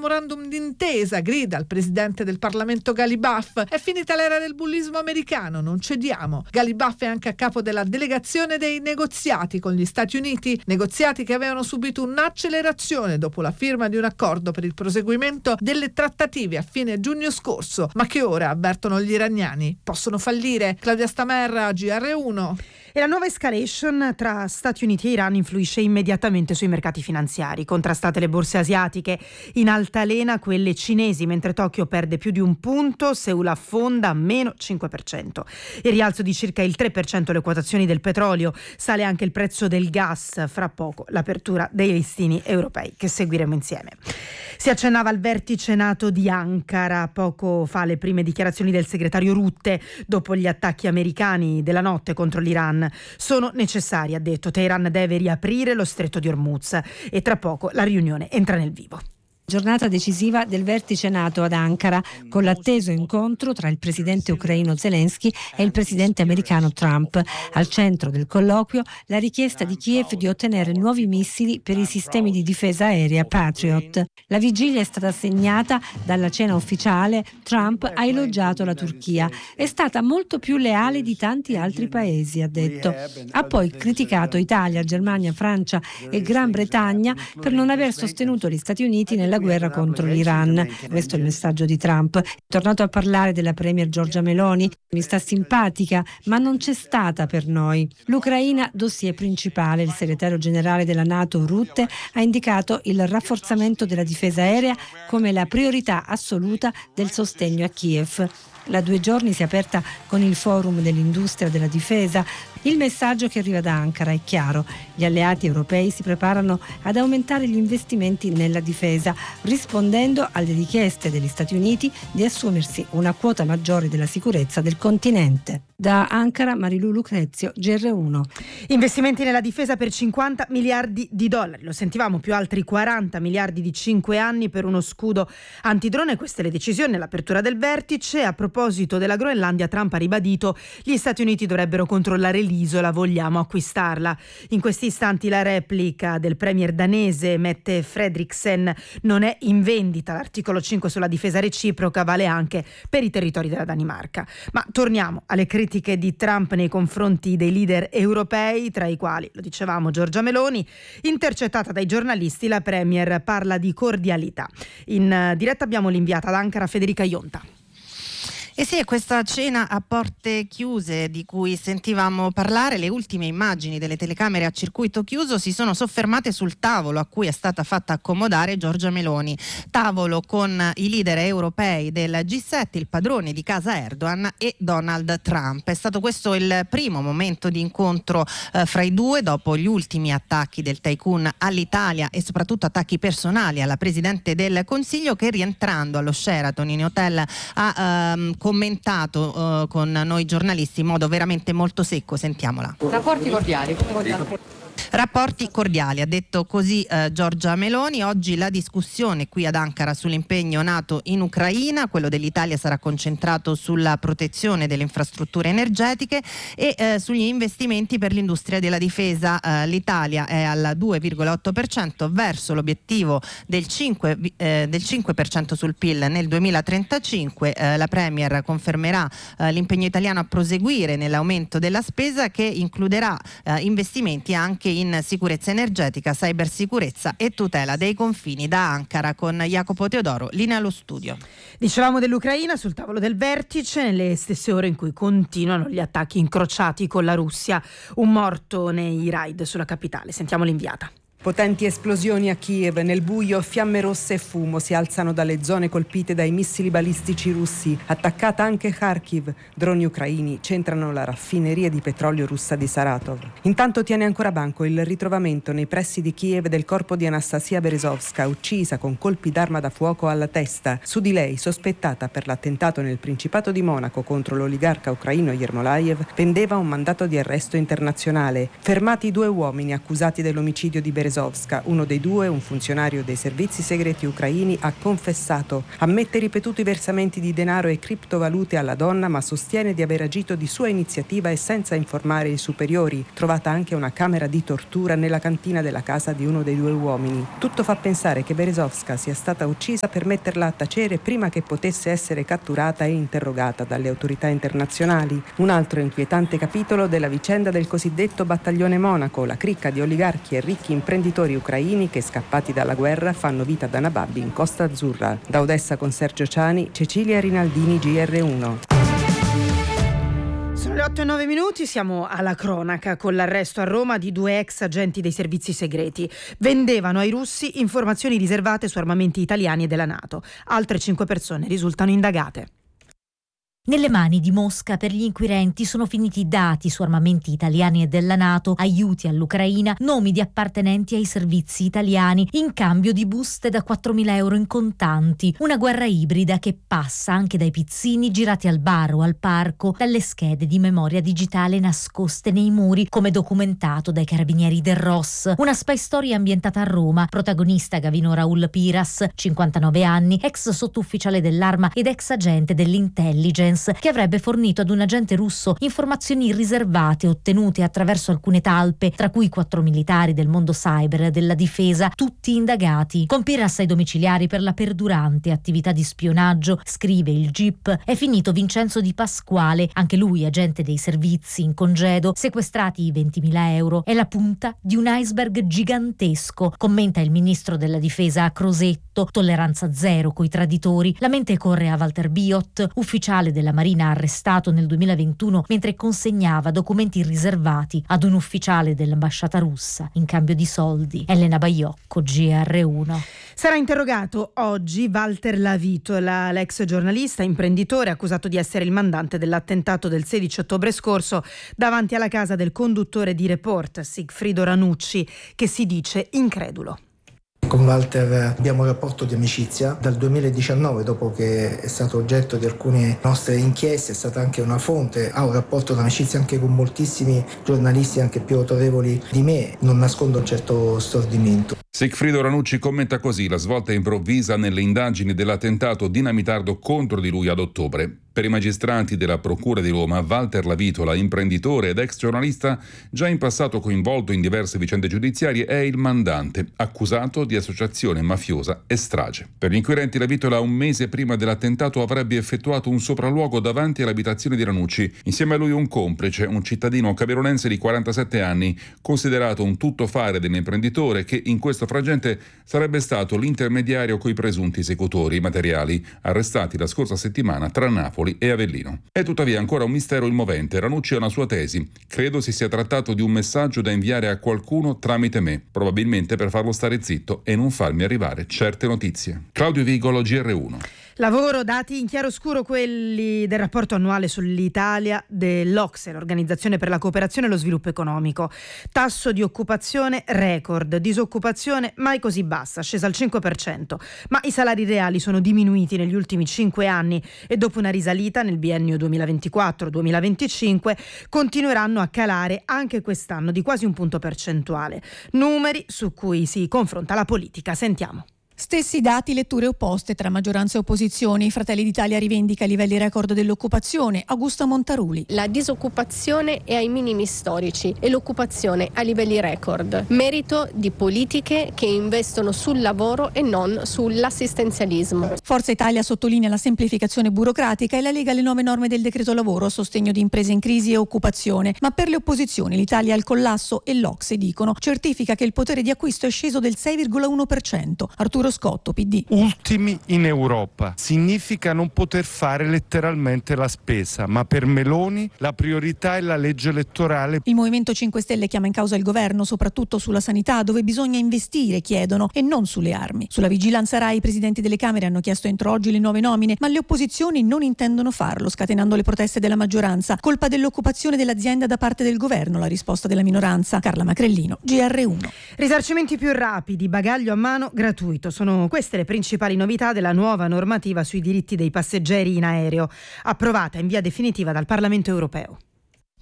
memorandum d'intesa, grida il presidente del Parlamento Ghalibaf. È finita l'era del bullismo americano, non cediamo. Ghalibaf è anche a capo della delegazione dei negoziati con gli Stati Uniti, negoziati che avevano subito un'accelerazione dopo la firma di un accordo per il proseguimento delle trattative a fine giugno scorso, ma che ora, avvertono gli iraniani, possono fallire. Claudia Stamerra, GR1. E la nuova escalation tra Stati Uniti e Iran influisce immediatamente sui mercati finanziari. Contrastate le borse asiatiche, in altalena quelle cinesi, mentre Tokyo perde più di un punto, Seul affonda meno 5%. Il rialzo di circa il 3% le quotazioni del petrolio, sale anche il prezzo del gas, fra poco l'apertura dei listini europei che seguiremo insieme. Si accennava al vertice NATO di Ankara, poco fa le prime dichiarazioni del segretario Rutte dopo gli attacchi americani della notte contro l'Iran. Sono necessari, ha detto. Teheran deve riaprire lo stretto di Hormuz e tra poco la riunione entra nel vivo. Giornata decisiva del vertice NATO ad Ankara, con l'atteso incontro tra il presidente ucraino Zelensky e il presidente americano Trump. Al centro del colloquio la richiesta di Kiev di ottenere nuovi missili per i sistemi di difesa aerea Patriot. La vigilia è stata segnata dalla cena ufficiale. Trump ha elogiato la Turchia. È stata molto più leale di tanti altri paesi, ha detto. Ha poi criticato Italia, Germania, Francia e Gran Bretagna per non aver sostenuto gli Stati Uniti nella guerra contro l'Iran. Questo è il messaggio di Trump. È tornato a parlare della premier Giorgia Meloni. Mi sta simpatica, ma non c'è stata per noi. L'Ucraina, dossier principale. Il segretario generale della NATO, Rutte, ha indicato il rafforzamento della difesa aerea come la priorità assoluta del sostegno a Kiev. La 2 giorni si è aperta con il forum dell'industria della difesa. Il messaggio che arriva da Ankara è chiaro: gli alleati europei si preparano ad aumentare gli investimenti nella difesa, rispondendo alle richieste degli Stati Uniti di assumersi una quota maggiore della sicurezza del continente. Da Ankara, Marilu Lucrezio, GR1. Investimenti nella difesa per 50 miliardi di dollari. Lo sentivamo, più altri 40 miliardi di 5 anni per uno scudo antidrone. Queste le decisioni all'apertura del vertice. A proposito della Groenlandia, Trump ha ribadito: gli Stati Uniti dovrebbero controllare l'isola, vogliamo acquistarla. In questi istanti la replica del premier danese Mette Frederiksen non è in vendita. L'articolo 5 sulla difesa reciproca vale anche per i territori della Danimarca. Ma torniamo alle critiche di Trump nei confronti dei leader europei, tra i quali, lo dicevamo, Giorgia Meloni. Intercettata dai giornalisti, la premier parla di cordialità. In diretta abbiamo l'inviata ad Ankara Federica Ionta. E sì, è questa cena a porte chiuse di cui sentivamo parlare. Le ultime immagini delle telecamere a circuito chiuso si sono soffermate sul tavolo a cui è stata fatta accomodare Giorgia Meloni. Tavolo con i leader europei del G7, il padrone di casa Erdogan e Donald Trump. È stato questo il primo momento di incontro fra i due dopo gli ultimi attacchi del tycoon all'Italia e soprattutto attacchi personali alla Presidente del Consiglio, che rientrando allo Sheraton in hotel ha commentato con noi giornalisti in modo veramente molto secco. Sentiamola. Rapporti cordiali, come vogliamo? Rapporti cordiali, ha detto così Giorgia Meloni. Oggi la discussione qui ad Ankara sull'impegno NATO in Ucraina, quello dell'Italia sarà concentrato sulla protezione delle infrastrutture energetiche e sugli investimenti per l'industria della difesa. L'Italia è al 2,8% verso l'obiettivo del 5% sul PIL nel 2035. La Premier confermerà l'impegno italiano a proseguire nell'aumento della spesa, che includerà investimenti anche in sicurezza energetica, cybersicurezza e tutela dei confini. Da Ankara con Jacopo Teodoro, linea allo studio. Dicevamo dell'Ucraina sul tavolo del vertice, nelle stesse ore in cui continuano gli attacchi incrociati con la Russia. Un morto nei raid sulla capitale. Sentiamo l'inviata. Potenti esplosioni a Kiev, nel buio fiamme rosse e fumo si alzano dalle zone colpite dai missili balistici russi. Attaccata anche Kharkiv, droni ucraini centrano la raffineria di petrolio russa di Saratov. Intanto tiene ancora banco il ritrovamento nei pressi di Kiev del corpo di Anastasia Berezovska, uccisa con colpi d'arma da fuoco alla testa. Su di lei, sospettata per l'attentato nel Principato di Monaco contro l'oligarca ucraino Yermolayev, pendeva un mandato di arresto internazionale. Fermati 2 uomini accusati dell'omicidio di Berezovska. Berezovska. Uno dei due, un funzionario dei servizi segreti ucraini, ha confessato. Ammette ripetuti versamenti di denaro e criptovalute alla donna, ma sostiene di aver agito di sua iniziativa e senza informare i superiori. Trovata anche una camera di tortura nella cantina della casa di uno dei due uomini. Tutto fa pensare che Berezovska sia stata uccisa per metterla a tacere prima che potesse essere catturata e interrogata dalle autorità internazionali. Un altro inquietante capitolo della vicenda del cosiddetto Battaglione Monaco, la cricca di oligarchi e ricchi imprenditori ucraini che, scappati dalla guerra, fanno vita da nababbi in Costa Azzurra. Da Odessa con Sergio Ciani, Cecilia Rinaldini, GR1. Sono le 8:09, siamo alla cronaca con l'arresto a Roma di 2 ex agenti dei servizi segreti. Vendevano ai russi informazioni riservate su armamenti italiani e della NATO. Altre 5 persone risultano indagate. Nelle mani di Mosca per gli inquirenti sono finiti dati su armamenti italiani e della NATO, aiuti all'Ucraina, nomi di appartenenti ai servizi italiani, in cambio di buste da 4.000 euro in contanti. Una guerra ibrida che passa anche dai pizzini girati al bar o al parco, dalle schede di memoria digitale nascoste nei muri, come documentato dai carabinieri del ROS. Una spy story ambientata a Roma, protagonista Gavino Raul Piras, 59 anni, ex sottufficiale dell'arma ed ex agente dell'intelligence, che avrebbe fornito ad un agente russo informazioni riservate ottenute attraverso alcune talpe, tra cui 4 militari del mondo cyber e della difesa, tutti indagati. Con Piras ai domiciliari per la perdurante attività di spionaggio, scrive il GIP, è finito Vincenzo Di Pasquale, anche lui agente dei servizi in congedo, sequestrati i 20.000 euro. È la punta di un iceberg gigantesco, commenta il ministro della difesa a Crosetto, tolleranza zero coi traditori. La mente corre a Walter Biot, ufficiale della Marina arrestato nel 2021 mentre consegnava documenti riservati ad un ufficiale dell'ambasciata russa in cambio di soldi. Elena Baiocco, GR1. Sarà interrogato oggi Walter Lavitola, l'ex giornalista imprenditore accusato di essere il mandante dell'attentato del 16 ottobre scorso davanti alla casa del conduttore di Report, Sigfrido Ranucci, che si dice incredulo. Con Walter abbiamo un rapporto di amicizia dal 2019, dopo che è stato oggetto di alcune nostre inchieste, è stata anche una fonte, ha un rapporto di amicizia anche con moltissimi giornalisti anche più autorevoli di me, non nascondo un certo stordimento. Sigfrido Ranucci commenta così la svolta improvvisa nelle indagini dell'attentato dinamitardo contro di lui ad ottobre. Per i magistrati della Procura di Roma, Walter Lavitola, imprenditore ed ex giornalista, già in passato coinvolto in diverse vicende giudiziarie, è il mandante, accusato di associazione mafiosa e strage. Per gli inquirenti, Lavitola un mese prima dell'attentato avrebbe effettuato un sopralluogo davanti all'abitazione di Ranucci. Insieme a lui un complice, un cittadino camerunense di 47 anni, considerato un tuttofare dell'imprenditore che in questo frangente sarebbe stato l'intermediario coi presunti esecutori materiali, arrestati la scorsa settimana tra Napoli e Avellino. È tuttavia ancora un mistero il movente. Ranucci ha una sua tesi. Credo si sia trattato di un messaggio da inviare a qualcuno tramite me, probabilmente per farlo stare zitto e non farmi arrivare certe notizie. Claudio Vigolo, GR1. Lavoro, dati in chiaroscuro quelli del rapporto annuale sull'Italia dell'OCSE, l'Organizzazione per la Cooperazione e lo Sviluppo Economico. Tasso di occupazione record, disoccupazione mai così bassa, scesa al 5%, ma i salari reali sono diminuiti negli ultimi 5 anni e dopo una risalita nel biennio 2024-2025 continueranno a calare anche quest'anno di quasi un punto percentuale. Numeri su cui si confronta la politica. Sentiamo. Stessi dati, letture opposte tra maggioranza e opposizioni. Fratelli d'Italia rivendica i livelli record dell'occupazione. Augusta Montaruli. La disoccupazione è ai minimi storici e l'occupazione a livelli record. Merito di politiche che investono sul lavoro e non sull'assistenzialismo. Forza Italia sottolinea la semplificazione burocratica e la Lega le nuove norme del decreto lavoro a sostegno di imprese in crisi e occupazione. Ma per le opposizioni l'Italia è al collasso e l'OCSE, dicono, certifica che il potere di acquisto è sceso del 6,1%. Arturo Scotto, PD. Ultimi in Europa. Significa non poter fare letteralmente la spesa, ma per Meloni la priorità è la legge elettorale. Il Movimento 5 Stelle chiama in causa il governo, soprattutto sulla sanità, dove bisogna investire, chiedono, e non sulle armi. Sulla vigilanza Rai i presidenti delle Camere hanno chiesto entro oggi le nuove nomine, ma le opposizioni non intendono farlo, scatenando le proteste della maggioranza. Colpa dell'occupazione dell'azienda da parte del governo, la risposta della minoranza. Carla Macrellino, GR1. Risarcimenti più rapidi, bagaglio a mano gratuito. Sono queste le principali novità della nuova normativa sui diritti dei passeggeri in aereo, approvata in via definitiva dal Parlamento europeo.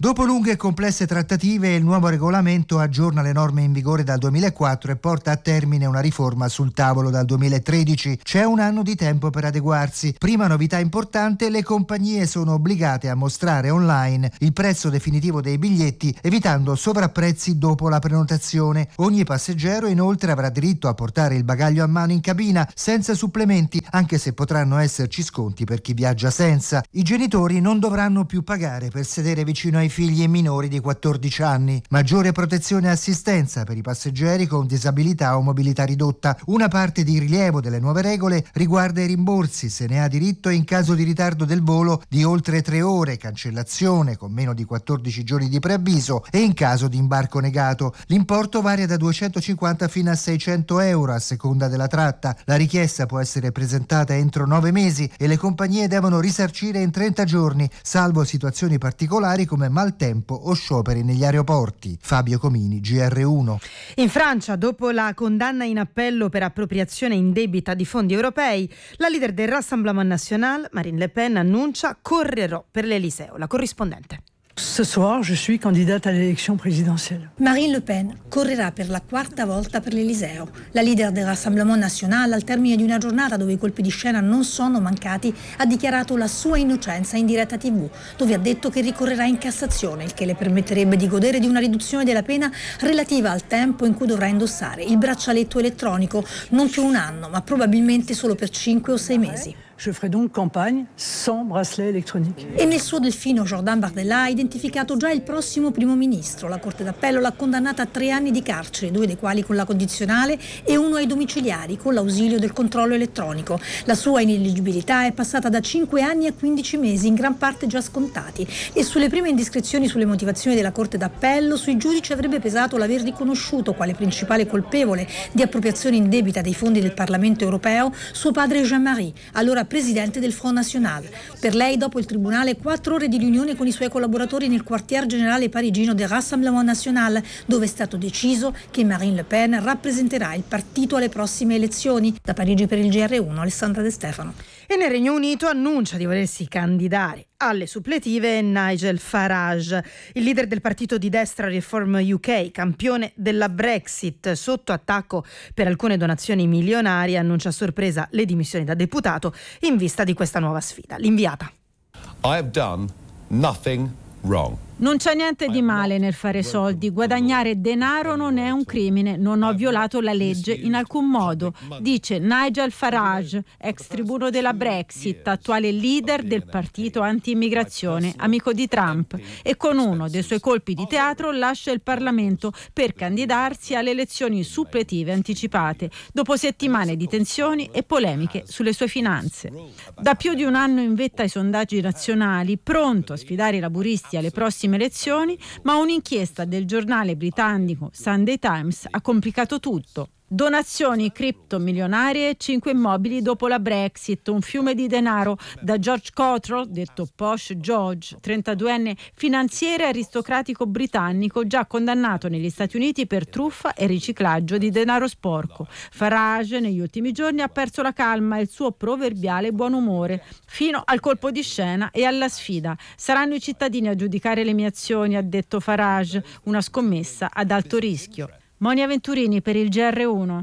Dopo lunghe e complesse trattative, il nuovo regolamento aggiorna le norme in vigore dal 2004 e porta a termine una riforma sul tavolo dal 2013. C'è un anno di tempo per adeguarsi. Prima novità importante, le compagnie sono obbligate a mostrare online il prezzo definitivo dei biglietti, evitando sovrapprezzi dopo la prenotazione. Ogni passeggero inoltre avrà diritto a portare il bagaglio a mano in cabina senza supplementi, anche se potranno esserci sconti per chi viaggia senza. I genitori non dovranno più pagare per sedere vicino ai figli minori di 14 anni. Maggiore protezione e assistenza per i passeggeri con disabilità o mobilità ridotta. Una parte di rilievo delle nuove regole riguarda i rimborsi, se ne ha diritto in caso di ritardo del volo di oltre 3 ore, cancellazione con meno di 14 giorni di preavviso e in caso di imbarco negato. L'importo varia da 250 fino a 600 euro a seconda della tratta. La richiesta può essere presentata entro 9 mesi e le compagnie devono risarcire in 30 giorni, salvo situazioni particolari come maltempo o scioperi negli aeroporti. Fabio Comini, GR1. In Francia, dopo la condanna in appello per appropriazione indebita di fondi europei, la leader del Rassemblement National, Marine Le Pen, annuncia: correrò per l'Eliseo. La corrispondente. Ce soir, je suis candidate à l'élection présidentielle. Marine Le Pen correrà per la 4ª volta per l'Eliseo. La leader del Rassemblement National, al termine di una giornata dove i colpi di scena non sono mancati, ha dichiarato la sua innocenza in diretta TV, dove ha detto che ricorrerà in Cassazione, il che le permetterebbe di godere di una riduzione della pena relativa al tempo in cui dovrà indossare il braccialetto elettronico, non più 1 anno, ma probabilmente solo per 5 o 6 mesi. Je ferai donc campagne sans bracelet électronique. E nel suo delfino Jordan Bardella ha identificato già il prossimo primo ministro. La Corte d'Appello l'ha condannata a 3 anni di carcere, 2 dei quali con la condizionale e 1 ai domiciliari con l'ausilio del controllo elettronico. La sua ineleggibilità è passata da 5 anni a 15 mesi, in gran parte già scontati. E sulle prime indiscrezioni sulle motivazioni della Corte d'Appello, sui giudici avrebbe pesato l'aver riconosciuto quale principale colpevole di appropriazione indebita dei fondi del Parlamento europeo suo padre Jean-Marie, allora presidente del Front National. Per lei, dopo il tribunale, 4 ore di riunione con i suoi collaboratori nel quartier generale parigino del Rassemblement National, dove è stato deciso che Marine Le Pen rappresenterà il partito alle prossime elezioni. Da Parigi per il GR1, Alessandra De Stefano. E nel Regno Unito annuncia di volersi candidare alle suppletive Nigel Farage, il leader del partito di destra Reform UK, campione della Brexit, sotto attacco per alcune donazioni milionarie, annuncia a sorpresa le dimissioni da deputato in vista di questa nuova sfida. L'inviata. I have done nothing wrong. Non c'è niente di male nel fare soldi, guadagnare denaro non è un crimine, non ho violato la legge in alcun modo, dice Nigel Farage, ex tribuno della Brexit, attuale leader del partito anti-immigrazione, amico di Trump, e con uno dei suoi colpi di teatro lascia il Parlamento per candidarsi alle elezioni suppletive anticipate, dopo settimane di tensioni e polemiche sulle sue finanze. Da più di 1 anno in vetta ai sondaggi nazionali, pronto a sfidare i laburisti alle prossime elezioni, ma un'inchiesta del giornale britannico Sunday Times ha complicato tutto. Donazioni criptomilionarie e 5 immobili dopo la Brexit, un fiume di denaro da George Cottrell, detto Posh George, 32enne finanziere aristocratico britannico già condannato negli Stati Uniti per truffa e riciclaggio di denaro sporco. Farage negli ultimi giorni ha perso la calma e il suo proverbiale buon umore, fino al colpo di scena e alla sfida. Saranno i cittadini a giudicare le mie azioni, ha detto Farage, una scommessa ad alto rischio. Monia Venturini per il GR1.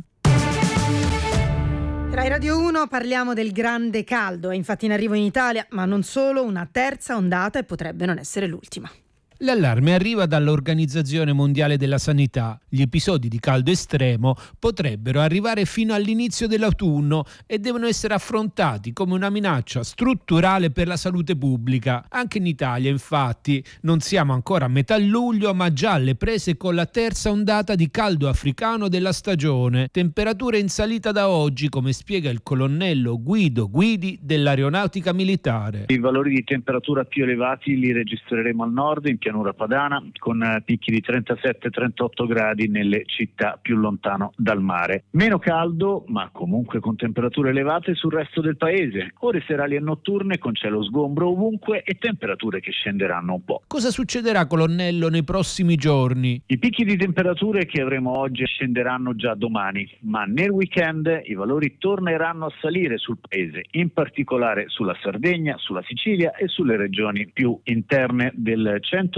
Rai Radio 1 parliamo del grande caldo, è infatti in arrivo in Italia, ma non solo, una terza ondata e potrebbe non essere l'ultima. L'allarme arriva dall'Organizzazione Mondiale della Sanità. Gli episodi di caldo estremo potrebbero arrivare fino all'inizio dell'autunno e devono essere affrontati come una minaccia strutturale per la salute pubblica. Anche in Italia, infatti, non siamo ancora a metà luglio, ma già alle prese con la terza ondata di caldo africano della stagione. Temperature in salita da oggi, come spiega il colonnello Guido Guidi dell'Aeronautica Militare. I valori di temperatura più elevati li registreremo al nord, in pianura padana, con picchi di 37-38 gradi nelle città più lontano dal mare. Meno caldo, ma comunque con temperature elevate sul resto del paese. Ore serali e notturne con cielo sgombro ovunque e temperature che scenderanno un po'. Cosa succederà, colonnello, nei prossimi giorni? I picchi di temperature che avremo oggi scenderanno già domani, ma nel weekend i valori torneranno a salire sul paese, in particolare sulla Sardegna, sulla Sicilia e sulle regioni più interne del centro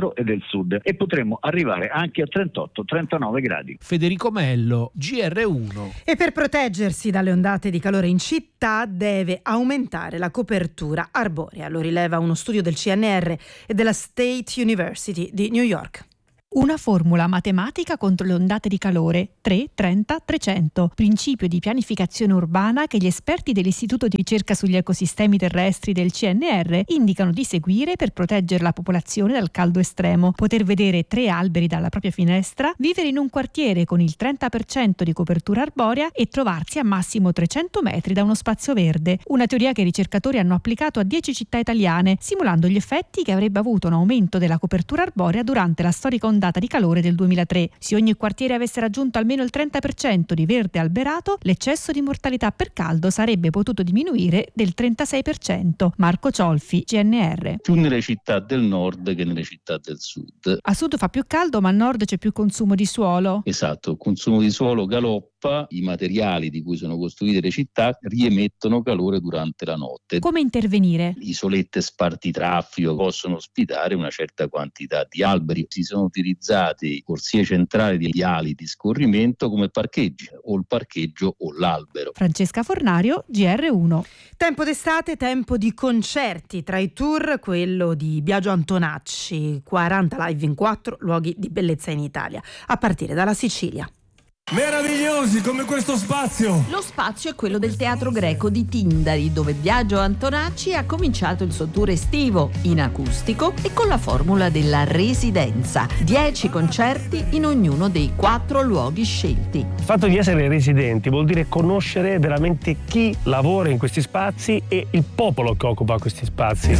centro e del sud, e potremmo arrivare anche a 38-39 gradi. Federico Mello, GR1. E per proteggersi dalle ondate di calore in città deve aumentare la copertura arborea, lo rileva uno studio del CNR e della State University di New York. Una formula matematica contro le ondate di calore 3-30-300, principio di pianificazione urbana che gli esperti dell'Istituto di ricerca sugli ecosistemi terrestri del CNR indicano di seguire per proteggere la popolazione dal caldo estremo, poter vedere 3 alberi dalla propria finestra, vivere in un quartiere con il 30% di copertura arborea e trovarsi a massimo 300 metri da uno spazio verde, una teoria che i ricercatori hanno applicato a 10 città italiane, simulando gli effetti che avrebbe avuto un aumento della copertura arborea durante la storica ondata di calore del 2003. Se ogni quartiere avesse raggiunto almeno il 30% di verde alberato, l'eccesso di mortalità per caldo sarebbe potuto diminuire del 36%. Marco Ciolfi, CNR. Più nelle città del nord che nelle città del sud. A sud fa più caldo, ma a nord c'è più consumo di suolo. Esatto, il consumo di suolo galoppa, i materiali di cui sono costruite le città riemettono calore durante la notte. Come intervenire? Isolette spartitraffico possono ospitare una certa quantità di alberi. Si sono utilizzati corsie centrali di ali di scorrimento come parcheggi, o il parcheggio o l'albero. Francesca Fornario, GR1. Tempo d'estate, tempo di concerti. Tra i tour quello di Biagio Antonacci, 40 live in 4 luoghi di bellezza in Italia, a partire dalla Sicilia. Meravigliosi come questo spazio! Lo spazio è quello del Teatro Greco di Tindari, dove Biagio Antonacci ha cominciato il suo tour estivo in acustico e con la formula della residenza. 10 concerti in ognuno dei 4 luoghi scelti. Il fatto di essere residenti vuol dire conoscere veramente chi lavora in questi spazi e il popolo che occupa questi spazi.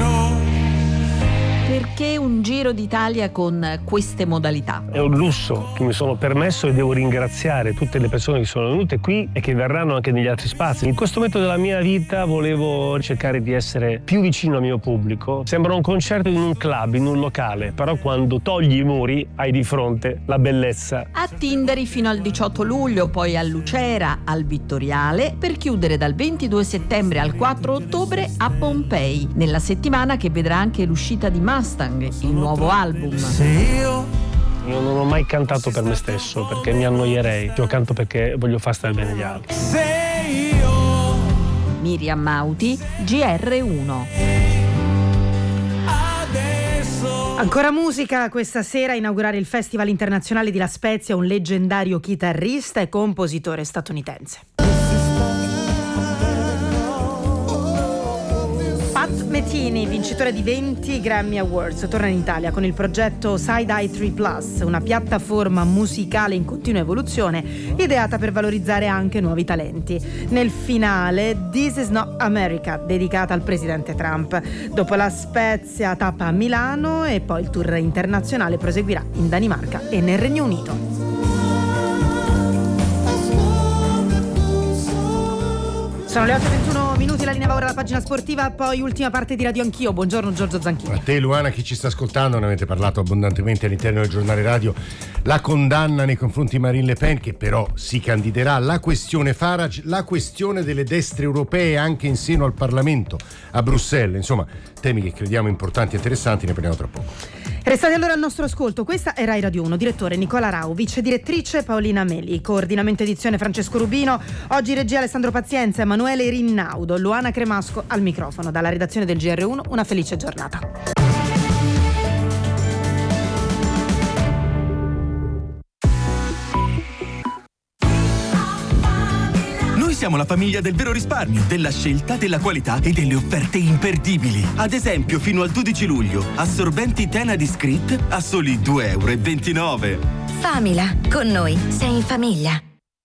Perché un giro d'Italia con queste modalità? È un lusso che mi sono permesso e devo ringraziare tutte le persone che sono venute qui e che verranno anche negli altri spazi. In questo momento della mia vita volevo cercare di essere più vicino al mio pubblico. Sembra un concerto in un club, in un locale, però quando togli i muri hai di fronte la bellezza. A Tindari fino al 18 luglio, poi a Lucera, al Vittoriale, per chiudere dal 22 settembre al 4 ottobre a Pompei, nella settimana che vedrà anche l'uscita di Mustang, il nuovo album. Io non ho mai cantato per me stesso perché mi annoierei. Io canto perché voglio far stare bene gli altri. Miriam Mauti, GR1. Ancora musica, questa sera a inaugurare il Festival Internazionale di La Spezia un leggendario chitarrista e compositore statunitense. Pat Metheny, vincitore di 20 Grammy Awards, torna in Italia con il progetto Side Eye 3 Plus, una piattaforma musicale in continua evoluzione ideata per valorizzare anche nuovi talenti. Nel finale This Is Not America, dedicata al presidente Trump. Dopo La Spezia tappa a Milano e poi il tour internazionale proseguirà in Danimarca e nel Regno Unito. Sono le 8:21, la linea va ora alla pagina sportiva, poi ultima parte di Radio Anch'io. Buongiorno Giorgio Zanchini. A te Luana, chi ci sta ascoltando, ne avete parlato abbondantemente all'interno del giornale radio, la condanna nei confronti di Marine Le Pen, che però si candiderà, la questione Farage, la questione delle destre europee anche in seno al Parlamento a Bruxelles, insomma temi che crediamo importanti e interessanti, ne parliamo tra poco. Restate allora al nostro ascolto, questa è Rai Radio 1, direttore Nicola Rau, vice direttrice Paolina Meli, coordinamento edizione Francesco Rubino, oggi regia Alessandro Pazienza, Emanuele Rinnaudo, Luana Cremasco al microfono. Dalla redazione del GR1 una felice giornata. Siamo la famiglia del vero risparmio, della scelta, della qualità e delle offerte imperdibili. Ad esempio, fino al 12 luglio, assorbenti Tena Discreet a soli €2,29. Famila, con noi sei in famiglia.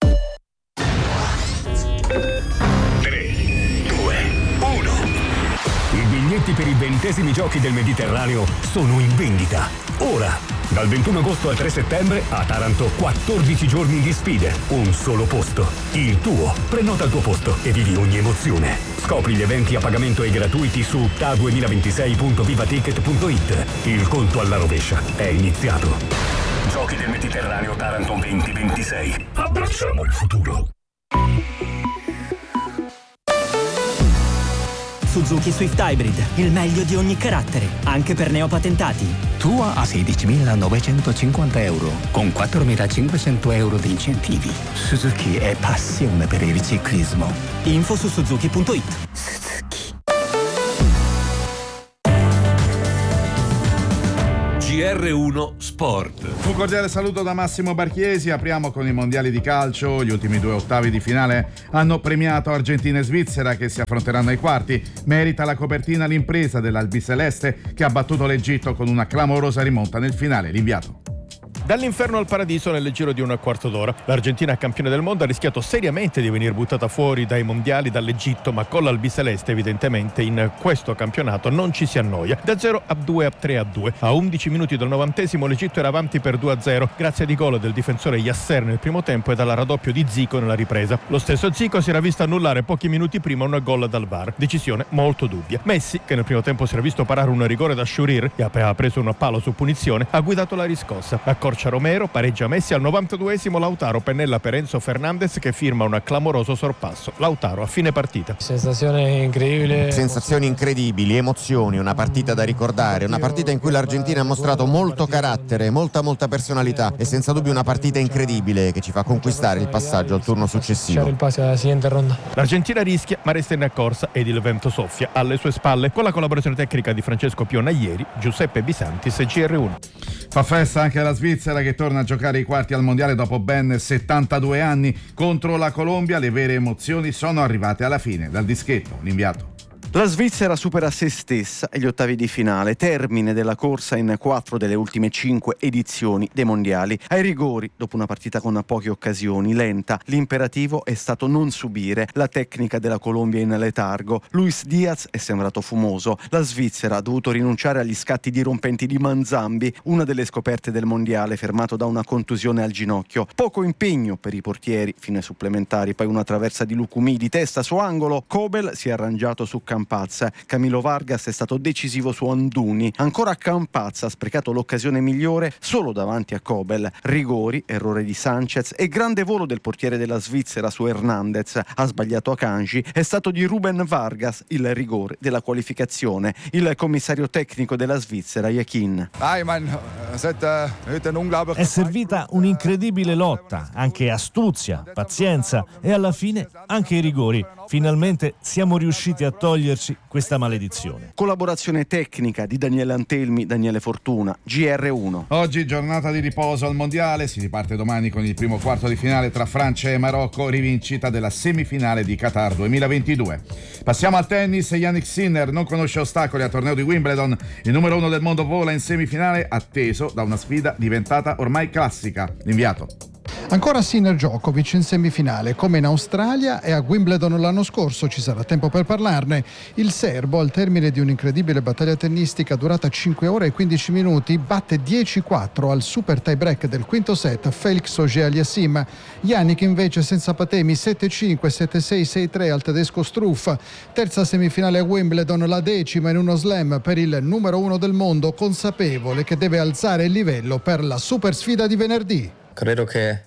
3, 2, 1. I biglietti per i 20esimi giochi del Mediterraneo sono in vendita. Ora! Dal 21 agosto al 3 settembre a Taranto 14 giorni di sfide, un solo posto, il tuo. Prenota il tuo posto e vivi ogni emozione. Scopri gli eventi a pagamento e gratuiti su ta2026.vivaticket.it. Il conto alla rovescia è iniziato. Giochi del Mediterraneo Taranto 2026. Abbracciamo il futuro. Suzuki Swift Hybrid, il meglio di ogni carattere, anche per neopatentati. Tua a 16.950 euro, con 4.500 euro di incentivi. Suzuki è passione per il ciclismo. Info su suzuki.it. GR1 Sport. Un cordiale saluto da Massimo Barchiesi. Apriamo con i mondiali di calcio. Gli ultimi 2 ottavi di finale hanno premiato Argentina e Svizzera, che si affronteranno ai quarti. Merita la copertina l'impresa dell'Albiceleste, che ha battuto l'Egitto con una clamorosa rimonta nel finale. L'inviato. Dall'inferno al paradiso nel giro di un quarto d'ora. L'Argentina, campione del mondo, ha rischiato seriamente di venire buttata fuori dai mondiali dall'Egitto, ma con l'Albiceleste evidentemente in questo campionato non ci si annoia. Da 0-2 a 3-2. A 11 minuti del 90° l'Egitto era avanti per 2-0 grazie ai gol del difensore Yasser nel primo tempo e dalla raddoppio di Zico nella ripresa. Lo stesso Zico si era visto annullare pochi minuti prima un gol dal VAR. Decisione molto dubbia. Messi, che nel primo tempo si era visto parare un rigore da Schurir e aveva preso un palo su punizione, ha guidato la riscossa. Accorcia Romero, pareggia Messi al 92°. Lautaro pennella per Enzo Fernandez, che firma un clamoroso sorpasso. Lautaro a fine partita. Sensazione incredibile. Sensazioni incredibili, emozioni, una partita da ricordare, una partita in cui l'Argentina ha mostrato molto carattere, molta personalità e senza dubbio una partita incredibile che ci fa conquistare il passaggio al turno successivo. L'Argentina rischia ma resta in corsa ed il vento soffia alle sue spalle. Con la collaborazione tecnica di Francesco Piona ieri, Giuseppe Bisantis e GR1. Fa festa anche la Svizzera, che torna a giocare i quarti al mondiale dopo ben 72 anni contro la Colombia. Le vere emozioni sono arrivate alla fine. Dal dischetto, l'inviato. La Svizzera supera se stessa e gli ottavi di finale, termine della corsa in 4 delle ultime 5 edizioni dei mondiali. Ai rigori, dopo una partita con poche occasioni, lenta, l'imperativo è stato non subire. La tecnica della Colombia in letargo. Luis Diaz è sembrato fumoso. La Svizzera ha dovuto rinunciare agli scatti dirompenti di Manzambi, una delle scoperte del mondiale, fermato da una contusione al ginocchio. Poco impegno per i portieri, fine supplementari, poi una traversa di Lucumí di testa su angolo. Kobel si è arrangiato su Campazza. Camilo Vargas è stato decisivo su Anduni. Ancora Campazza ha sprecato l'occasione migliore solo davanti a Kobel. Rigori, errore di Sanchez e grande volo del portiere della Svizzera su Hernandez. Ha sbagliato Akanji. È stato di Ruben Vargas il rigore della qualificazione. Il commissario tecnico della Svizzera, Yakin. È servita un'incredibile lotta, anche astuzia, pazienza e alla fine anche i rigori. Finalmente siamo riusciti a toglierci questa maledizione. Collaborazione tecnica di Daniele Antelmi, Daniele Fortuna, GR1. Oggi giornata di riposo al mondiale, si riparte domani con il primo quarto di finale tra Francia e Marocco, rivincita della semifinale di Qatar 2022. Passiamo al tennis. Jannik Sinner non conosce ostacoli al torneo di Wimbledon. Il numero 1 del mondo vola in semifinale, atteso da una sfida diventata ormai classica. L'inviato. Ancora Sinner Djokovic in semifinale, come in Australia e a Wimbledon l'anno scorso, ci sarà tempo per parlarne. Il serbo, al termine di un'incredibile battaglia tennistica durata 5 ore e 15 minuti, batte 10-4 al super tie break del quinto set Felix Auger-Aliassime. Jannik invece senza patemi 7-5, 7-6, 6-3 al tedesco Struff. Terza semifinale a Wimbledon, la 10ª in uno slam per il numero 1 del mondo, consapevole che deve alzare il livello per la super sfida di venerdì. Credo che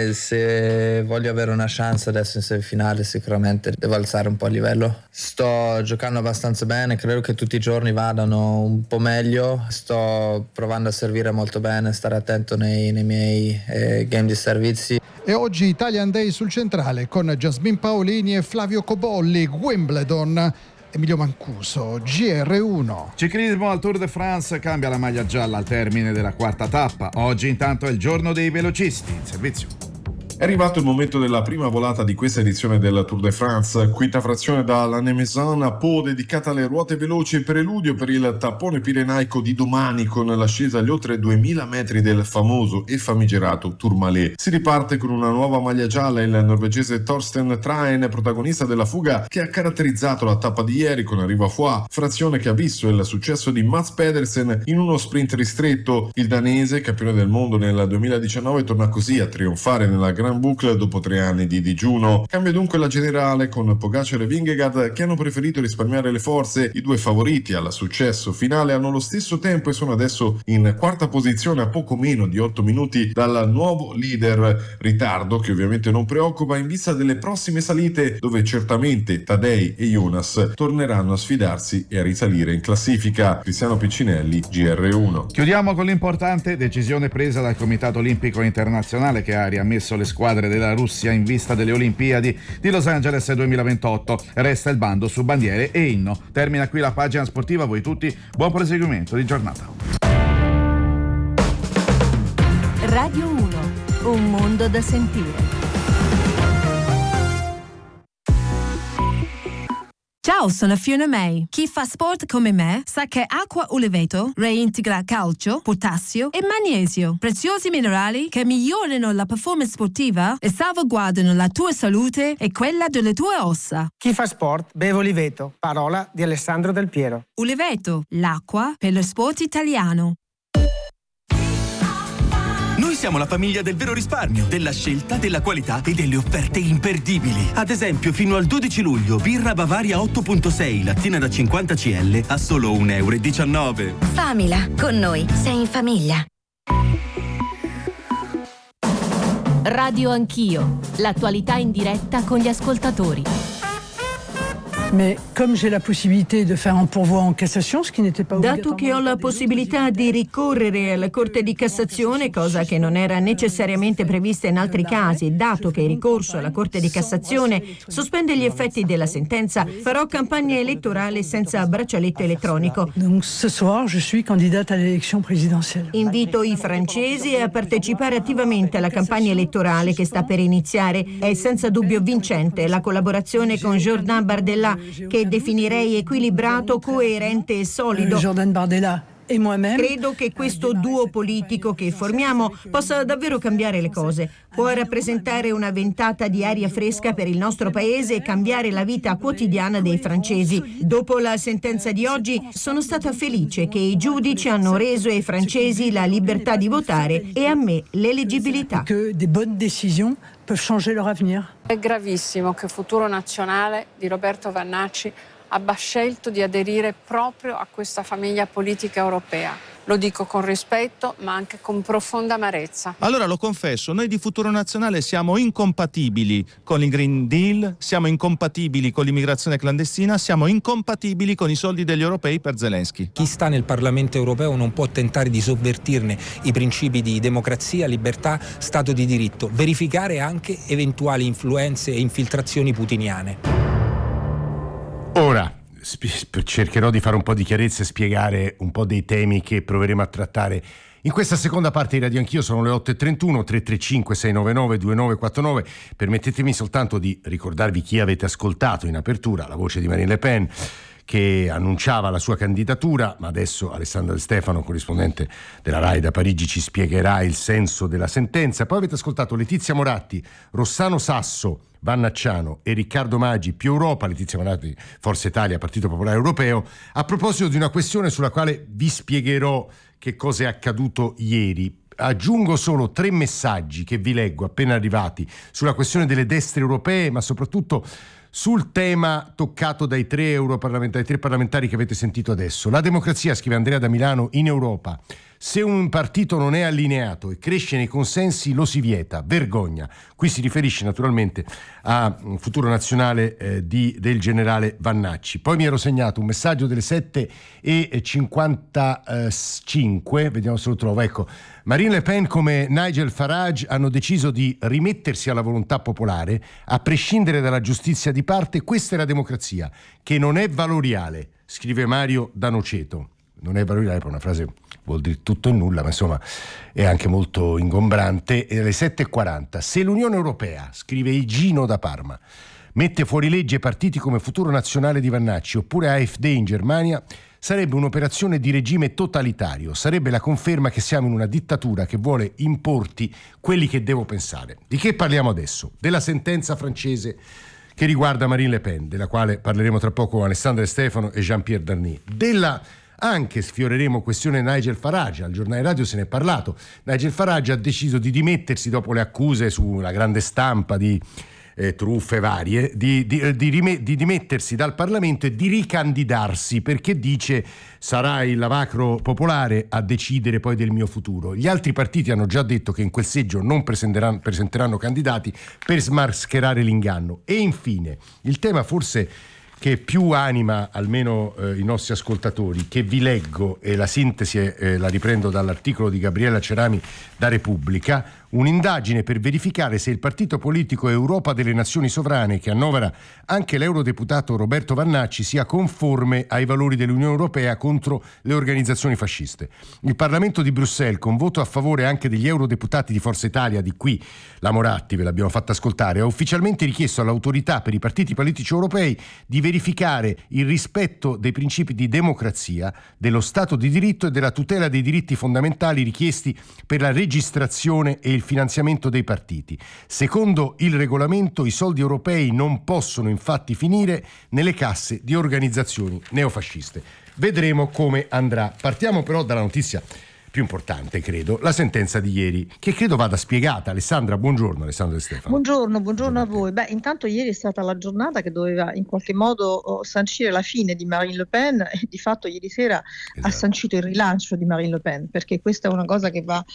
se voglio avere una chance adesso in semifinale sicuramente devo alzare un po' il livello. Sto giocando abbastanza bene, credo che tutti i giorni vadano un po' meglio. Sto provando a servire molto bene, stare attento nei miei game di servizi. E oggi Italian Day sul centrale con Jasmine Paolini e Flavio Cobolli. Wimbledon. Emilio Mancuso, GR1. Ciclismo al Tour de France, cambia la maglia gialla al termine della quarta tappa. Oggi intanto è il giorno dei velocisti in servizio. È arrivato il momento della prima volata di questa edizione del Tour de France, quinta frazione da La Nemesin a Pau, dedicata alle ruote veloci, preludio per il tappone pirenaico di domani con l'ascesa agli oltre 2000 metri del famoso e famigerato Tourmalet. Si riparte con una nuova maglia gialla, il norvegese Torsten Traen, protagonista della fuga che ha caratterizzato la tappa di ieri con arrivo a Foix, frazione che ha visto il successo di Mats Pedersen in uno sprint ristretto. Il danese, campione del mondo nel 2019, torna così a trionfare nella Grand Boucle dopo 3 anni di digiuno. Cambia dunque la generale con Pogacar e Vingegaard che hanno preferito risparmiare le forze. I due favoriti al successo finale hanno lo stesso tempo e sono adesso in quarta posizione a poco meno di 8 minuti dal nuovo leader, ritardo che ovviamente non preoccupa in vista delle prossime salite dove certamente Tadej e Jonas torneranno a sfidarsi e a risalire in classifica. Cristiano Piccinelli, GR1. Chiudiamo con l'importante decisione presa dal Comitato Olimpico Internazionale che ha riammesso le squadre della Russia in vista delle Olimpiadi di Los Angeles 2028. Resta il bando su bandiere e inno. Termina qui la pagina sportiva. A voi tutti buon proseguimento di giornata. Radio 1, un mondo da sentire. Ciao, sono Fiona May. Chi fa sport come me sa che acqua Uliveto reintegra calcio, potassio e magnesio, preziosi minerali che migliorano la performance sportiva e salvaguardano la tua salute e quella delle tue ossa. Chi fa sport beve Uliveto, parola di Alessandro Del Piero. Uliveto, l'acqua per lo sport italiano. Noi siamo la famiglia del vero risparmio, della scelta, della qualità e delle offerte imperdibili. Ad esempio, fino al 12 luglio, birra Bavaria 8.6, lattina da 50 CL a solo €1,19. Famila, con noi sei in famiglia. Radio Anch'io, l'attualità in diretta con gli ascoltatori. Dato che ho la possibilità di ricorrere alla Corte di Cassazione, cosa che non era necessariamente prevista in altri casi, dato che il ricorso alla Corte di Cassazione sospende gli effetti della sentenza, farò campagna elettorale senza braccialetto elettronico. Invito i francesi a partecipare attivamente alla campagna elettorale che sta per iniziare. È senza dubbio vincente la collaborazione con Jordan Bardella, che definirei equilibrato, coerente e solido. Credo che questo duo politico che formiamo possa davvero cambiare le cose. Può rappresentare una ventata di aria fresca per il nostro paese e cambiare la vita quotidiana dei francesi. Dopo la sentenza di oggi sono stata felice che i giudici hanno reso ai francesi la libertà di votare e a me l'eleggibilità. È gravissimo che Futuro Nazionale di Roberto Vannacci abbia scelto di aderire proprio a questa famiglia politica europea. Lo dico con rispetto, ma anche con profonda amarezza. Allora lo confesso, noi di Futuro Nazionale siamo incompatibili con il Green Deal, siamo incompatibili con l'immigrazione clandestina, siamo incompatibili con i soldi degli europei per Zelensky. Chi sta nel Parlamento europeo non può tentare di sovvertirne i principi di democrazia, libertà, Stato di diritto, verificare anche eventuali influenze e infiltrazioni putiniane. Ora cercherò di fare un po' di chiarezza e spiegare un po' dei temi che proveremo a trattare in questa seconda parte di Radio Anch'io. Sono le 8.31, 335 699 2949. Permettetemi soltanto di ricordarvi chi avete ascoltato in apertura, la voce di Marine Le Pen, che annunciava la sua candidatura, ma adesso Alessandra De Stefano, corrispondente della RAI da Parigi, ci spiegherà il senso della sentenza. Poi avete ascoltato Letizia Moratti, Rossano Sasso, Vannacciano e Riccardo Maggi, Più Europa, Letizia Moratti, Forza Italia, Partito Popolare Europeo, a proposito di una questione sulla quale vi spiegherò che cosa è accaduto ieri. Aggiungo solo 3 messaggi che vi leggo appena arrivati sulla questione delle destre europee, ma soprattutto sul tema toccato dai 3 parlamentari che avete sentito adesso. La democrazia, scrive Andrea da Milano, in Europa. Se un partito non è allineato e cresce nei consensi lo si vieta, vergogna. Qui si riferisce naturalmente a Futuro Nazionale del generale Vannacci. Poi mi ero segnato un messaggio delle 7:55, vediamo se lo trovo, ecco. Marine Le Pen come Nigel Farage hanno deciso di rimettersi alla volontà popolare, a prescindere dalla giustizia di parte. Questa è la democrazia, che non è valoriale, scrive Mario da Noceto. Non è valoriale per una frase vuol dire tutto e nulla, ma insomma è anche molto ingombrante. E alle 7:40, se l'Unione Europea, scrive Igino da Parma, mette fuori legge partiti come Futuro Nazionale di Vannacci oppure AfD in Germania, sarebbe un'operazione di regime totalitario, sarebbe la conferma che siamo in una dittatura che vuole importi quelli che devo pensare. Di che parliamo adesso? Della sentenza francese che riguarda Marine Le Pen, della quale parleremo tra poco con Alessandra De Stefano e Jean-Pierre Darny, della Anche sfioreremo questione Nigel Farage, al giornale radio se ne è parlato. Nigel Farage ha deciso di dimettersi dopo le accuse sulla grande stampa di truffe varie, di dimettersi dal Parlamento e di ricandidarsi, perché dice: sarà il lavacro popolare a decidere poi del mio futuro. Gli altri partiti hanno già detto che in quel seggio non presenteranno candidati per smascherare l'inganno. E infine il tema forse che più anima almeno i nostri ascoltatori, che vi leggo, e la sintesi la riprendo dall'articolo di Gabriella Cerami da Repubblica: un'indagine per verificare se il partito politico Europa delle Nazioni Sovrane, che annovera anche l'eurodeputato Roberto Vannacci, sia conforme ai valori dell'Unione Europea contro le organizzazioni fasciste. Il Parlamento di Bruxelles, con voto a favore anche degli eurodeputati di Forza Italia, di qui la Moratti, ve l'abbiamo fatta ascoltare, ha ufficialmente richiesto all'autorità per i partiti politici europei di verificare il rispetto dei principi di democrazia, dello Stato di diritto e della tutela dei diritti fondamentali richiesti per la registrazione e il finanziamento dei partiti. Secondo il regolamento, i soldi europei non possono infatti finire nelle casse di organizzazioni neofasciste. Vedremo come andrà. Partiamo però dalla notizia più importante, credo, la sentenza di ieri, che credo vada spiegata. Alessandra, buongiorno. Alessandra De Stefano. Buongiorno a voi. Intanto ieri è stata la giornata che doveva in qualche modo sancire la fine di Marine Le Pen, e di fatto ieri sera ha sancito il rilancio di Marine Le Pen, perché questa è una cosa che va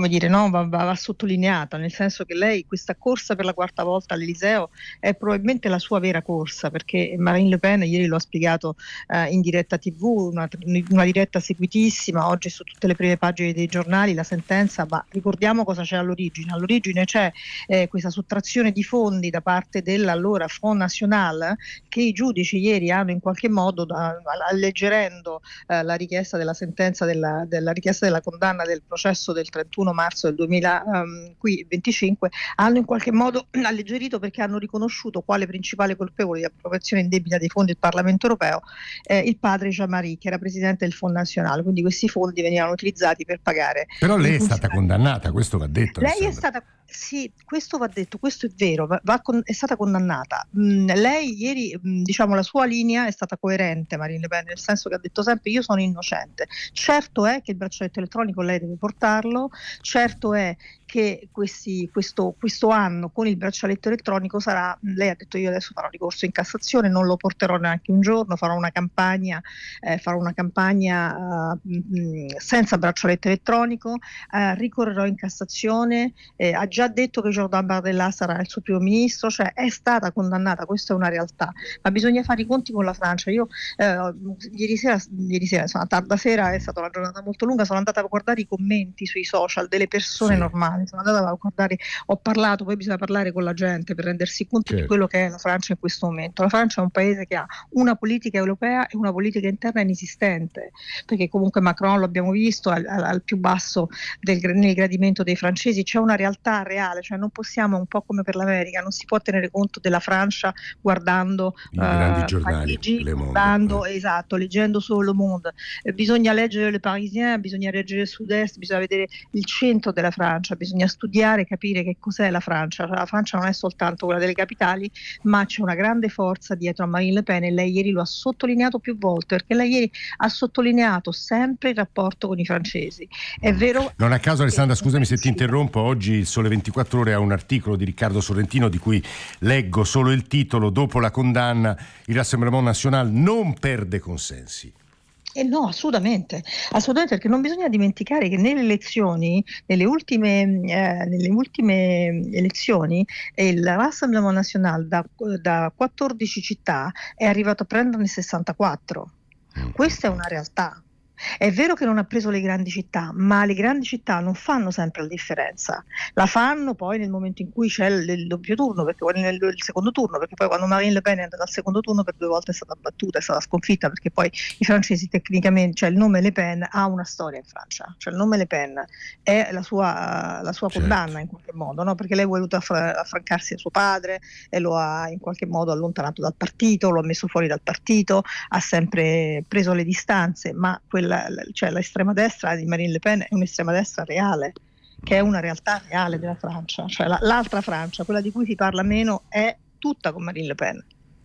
sottolineata, nel senso che lei, questa corsa per la quarta volta all'Eliseo, è probabilmente la sua vera corsa, perché Marine Le Pen, ieri lo ha spiegato in diretta TV, una diretta seguitissima, oggi su tutte le prime pagine dei giornali la sentenza, ma ricordiamo cosa c'è all'origine. All'origine c'è questa sottrazione di fondi da parte dell'allora Front National, che i giudici ieri hanno in qualche modo, alleggerendo la richiesta della sentenza, della richiesta della condanna del processo del 31 marzo del 2025, hanno in qualche modo alleggerito, perché hanno riconosciuto quale principale colpevole di appropriazione indebita dei fondi del Parlamento europeo il padre Jean-Marie, che era presidente del Front National. Quindi questi fondi venivano utilizzati per pagare. Però lei è stata condannata, questo va detto. Lei è stata, sì, questo va detto, questo è vero, è stata condannata. Lei ieri, la sua linea è stata coerente, Marine Le Pen, nel senso che ha detto sempre: io sono innocente. Certo è che il braccialetto elettronico lei deve portarlo, certo è che questo anno con il braccialetto elettronico sarà, lei ha detto: io adesso farò ricorso in Cassazione, non lo porterò neanche un giorno, farò una campagna senza braccialetto elettronico, ricorrerò in Cassazione, ha già detto che Jordan Bardella sarà il suo primo ministro, cioè è stata condannata, questa è una realtà, ma bisogna fare i conti con la Francia. Io ieri sera, insomma, tarda sera, è stata una giornata molto lunga, sono andata a guardare i commenti sui social delle persone normali, sono andata a guardare, ho parlato, poi bisogna parlare con la gente per rendersi conto di quello che è la Francia in questo momento. La Francia è un paese che ha una politica europea e una politica interna inesistente, perché comunque Macron, lo abbiamo visto, al più basso nel gradimento dei francesi. C'è una realtà reale, cioè non possiamo, un po' come per l'America, non si può tenere conto della Francia guardando i grandi giornali, leggendo solo Le Monde. Bisogna leggere Le Parisien, bisogna leggere il Sud-Est, bisogna vedere il centro della Francia, bisogna studiare, capire che cos'è la Francia. La Francia non è soltanto quella delle capitali, ma c'è una grande forza dietro a Marine Le Pen, e lei ieri lo ha sottolineato più volte, perché lei ieri ha sottolineato sempre il rapporto con i francesi. È vero. Non a caso, Alessandra, scusami se ti interrompo, oggi il Sole 24 Ore ha un articolo di Riccardo Sorrentino di cui leggo solo il titolo: dopo la condanna il Rassemblement National non perde consensi. No, assolutamente, perché non bisogna dimenticare che nelle ultime elezioni il Rassemblement National da 14 città è arrivato a prenderne 64. Questa è una realtà. È vero che non ha preso le grandi città, ma le grandi città non fanno sempre la differenza. La fanno poi nel momento in cui c'è il doppio turno, perché il secondo turno, perché poi quando Marine Le Pen è andata al secondo turno per 2 volte è stata battuta, è stata sconfitta, perché poi i francesi tecnicamente, cioè il nome Le Pen ha una storia in Francia, cioè il nome Le Pen è la sua condanna in qualche modo, no? Perché lei ha voluto affrancarsi da suo padre e lo ha in qualche modo allontanato dal partito, lo ha messo fuori dal partito, ha sempre preso le distanze, ma l'estrema destra di Marine Le Pen è un'estrema destra reale, che è una realtà reale della Francia, cioè l'altra Francia, quella di cui si parla meno, è tutta con Marine Le Pen.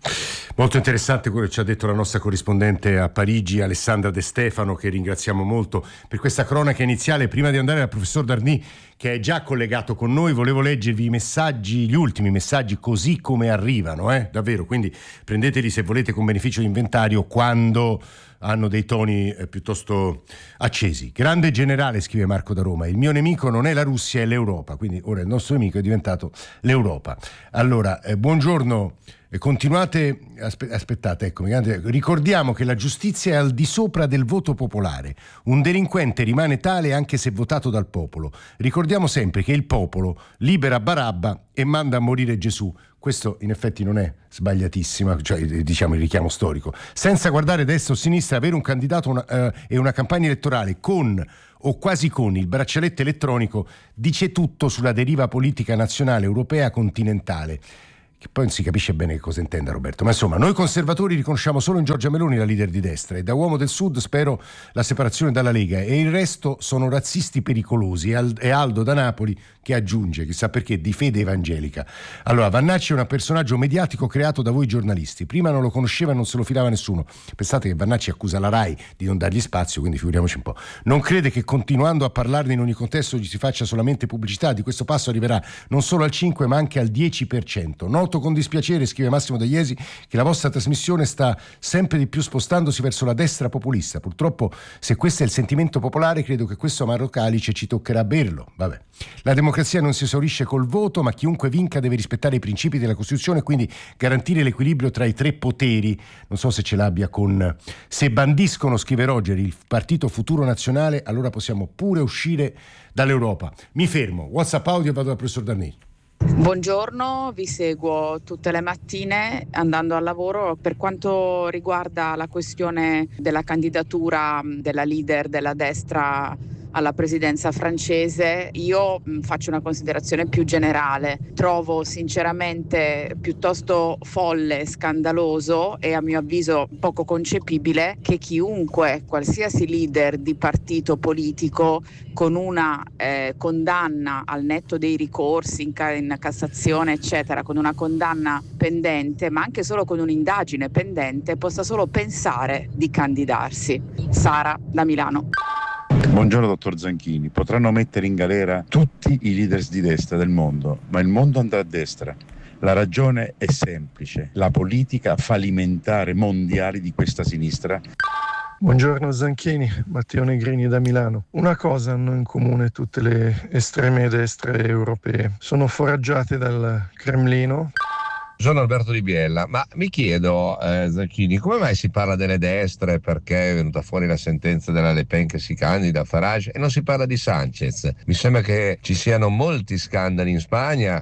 Molto interessante quello che ci ha detto la nostra corrispondente a Parigi, Alessandra De Stefano, che ringraziamo molto per questa cronaca iniziale. Prima di andare al professor Darny, che è già collegato con noi, volevo leggervi i messaggi, gli ultimi messaggi così come arrivano, davvero, quindi prendeteli se volete con beneficio di inventario quando hanno dei toni piuttosto accesi. Grande generale, scrive Marco da Roma, il mio nemico non è la Russia, è l'Europa, quindi ora il nostro nemico è diventato l'Europa. Allora, buongiorno. Continuate, aspettate, ecco, ricordiamo che la giustizia è al di sopra del voto popolare. Un delinquente rimane tale anche se votato dal popolo. Ricordiamo sempre che il popolo libera Barabba e manda a morire Gesù. Questo in effetti non è sbagliatissimo, cioè diciamo il richiamo storico. Senza guardare destra o sinistra, avere un candidato e una campagna elettorale con o quasi con il braccialetto elettronico dice tutto sulla deriva politica nazionale, europea, continentale. Che poi non si capisce bene che cosa intenda Roberto, ma insomma noi conservatori riconosciamo solo in Giorgia Meloni la leader di destra e da uomo del Sud spero la separazione dalla Lega e il resto sono razzisti pericolosi. E Aldo da Napoli che aggiunge, chissà perché, di fede evangelica. Allora, Vannacci è un personaggio mediatico creato da voi giornalisti, prima non lo conosceva e non se lo filava nessuno. Pensate che Vannacci accusa la RAI di non dargli spazio, quindi figuriamoci un po'. Non crede che continuando a parlarne in ogni contesto gli si faccia solamente pubblicità? Di questo passo arriverà non solo al 5 ma anche al 10%. Noto con dispiacere, scrive Massimo Da Iesi, che la vostra trasmissione sta sempre di più spostandosi verso la destra populista. Purtroppo, se questo è il sentimento popolare, credo che questo amaro calice ci toccherà berlo. Vabbè. La democrazia non si esaurisce col voto, ma chiunque vinca deve rispettare i principi della Costituzione e quindi garantire l'equilibrio tra i tre poteri. Non so se ce l'abbia con... Se bandiscono, scrive Roger, il partito Futuro Nazionale, allora possiamo pure uscire dall'Europa. Mi fermo. WhatsApp audio e vado dal professor Darny. Buongiorno, vi seguo tutte le mattine andando al lavoro. Per quanto riguarda la questione della candidatura della leader della destra alla presidenza francese, io faccio una considerazione più generale. Trovo sinceramente piuttosto folle, scandaloso e a mio avviso poco concepibile che chiunque, qualsiasi leader di partito politico con una condanna al netto dei ricorsi in Cassazione eccetera, con una condanna pendente ma anche solo con un'indagine pendente, possa solo pensare di candidarsi. Sara da Milano. Buongiorno dottor Zanchini, potranno mettere in galera tutti i leaders di destra del mondo, ma il mondo andrà a destra. La ragione è semplice, la politica fallimentare mondiale di questa sinistra. Buongiorno Zanchini, Matteo Negrini da Milano. Una cosa hanno in comune tutte le estreme destre europee, sono foraggiate dal Cremlino. Sono Alberto Di Biella, ma mi chiedo, Zanchini, come mai si parla delle destre? Perché è venuta fuori la sentenza della Le Pen che si candida a Farage e non si parla di Sanchez? Mi sembra che ci siano molti scandali in Spagna.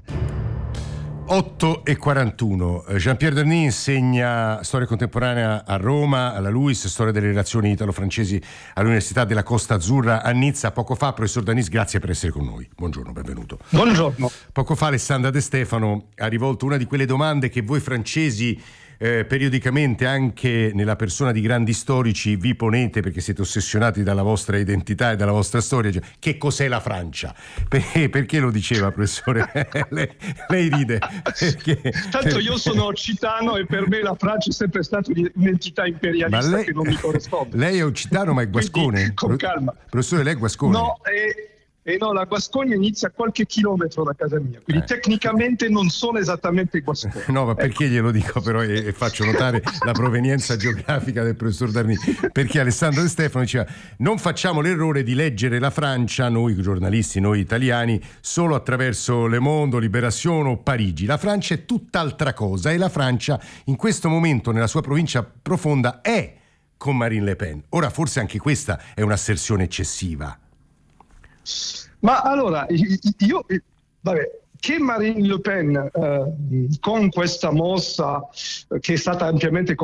8:41. Jean-Pierre Darny insegna storia contemporanea a Roma, alla LUISS, storia delle relazioni italo-francesi all'Università della Costa Azzurra a Nizza. Poco fa, professor Danis, grazie per essere con noi. Buongiorno, benvenuto. Buongiorno. Poco fa Alessandra De Stefano ha rivolto una di quelle domande che voi francesi periodicamente anche nella persona di grandi storici vi ponete perché siete ossessionati dalla vostra identità e dalla vostra storia. Cioè, che cos'è la Francia? Perché lo diceva, professore? lei ride. Tanto io sono occitano e per me la Francia è sempre stata un'entità imperialista che non mi corrisponde. Lei è occitano ma è guascone? Quindi, con calma. Professore, lei è guascone? No, no, la Guascogna inizia a qualche chilometro da casa mia, quindi tecnicamente non sono esattamente guascone. No, ma perché glielo dico però e faccio notare la provenienza geografica del professor Darny? Perché Alessandro De Stefano diceva non facciamo l'errore di leggere la Francia, noi giornalisti, noi italiani, solo attraverso Le Monde, Libération o Parigi. La Francia è tutt'altra cosa e la Francia in questo momento nella sua provincia profonda è con Marine Le Pen. Ora forse anche questa è un'asserzione eccessiva. Ma allora, che Marine Le Pen con questa mossa che è stata ampiamente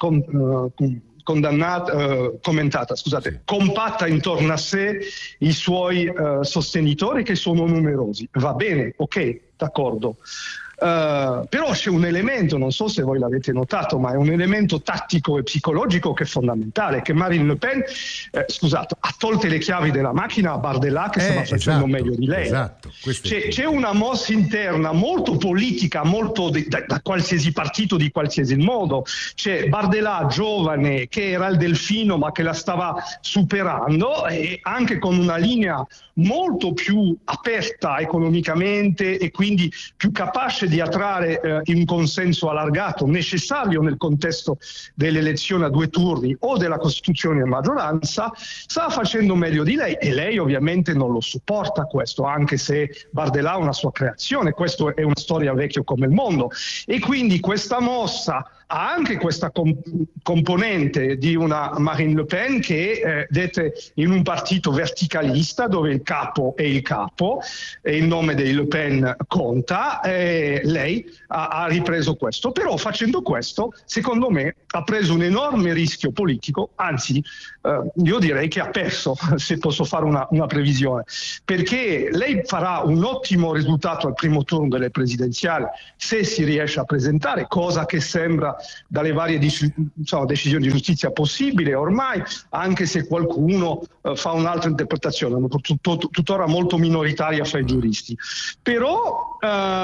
commentata, compatta intorno a sé i suoi sostenitori che sono numerosi. Va bene, ok, d'accordo. Però c'è un elemento, non so se voi l'avete notato, ma è un elemento tattico e psicologico che è fondamentale, che Marine Le Pen ha tolto le chiavi della macchina a Bardella, che stava facendo meglio di lei. C'è una mossa interna molto politica, molto da qualsiasi partito, di qualsiasi modo. C'è Bardella giovane che era il delfino ma che la stava superando, e anche con una linea molto più aperta economicamente e quindi più capace di attrarre un consenso allargato necessario nel contesto delle elezioni a 2 turni o della costituzione a maggioranza, sta facendo meglio di lei, e lei ovviamente non lo supporta questo, anche se Bardella è una sua creazione, questo è una storia vecchia come il mondo, e quindi questa mossa ha anche questa componente di una Marine Le Pen che è detta in un partito verticalista dove il capo è il capo e il nome dei Le Pen conta, e lei ha ripreso questo. Però facendo questo, secondo me, ha preso un enorme rischio politico, anzi io direi che ha perso, se posso fare una previsione, perché lei farà un ottimo risultato al primo turno delle presidenziali se si riesce a presentare, cosa che sembra dalle varie decisioni di giustizia possibile ormai, anche se qualcuno fa un'altra interpretazione, tuttora molto minoritaria fra i giuristi. Però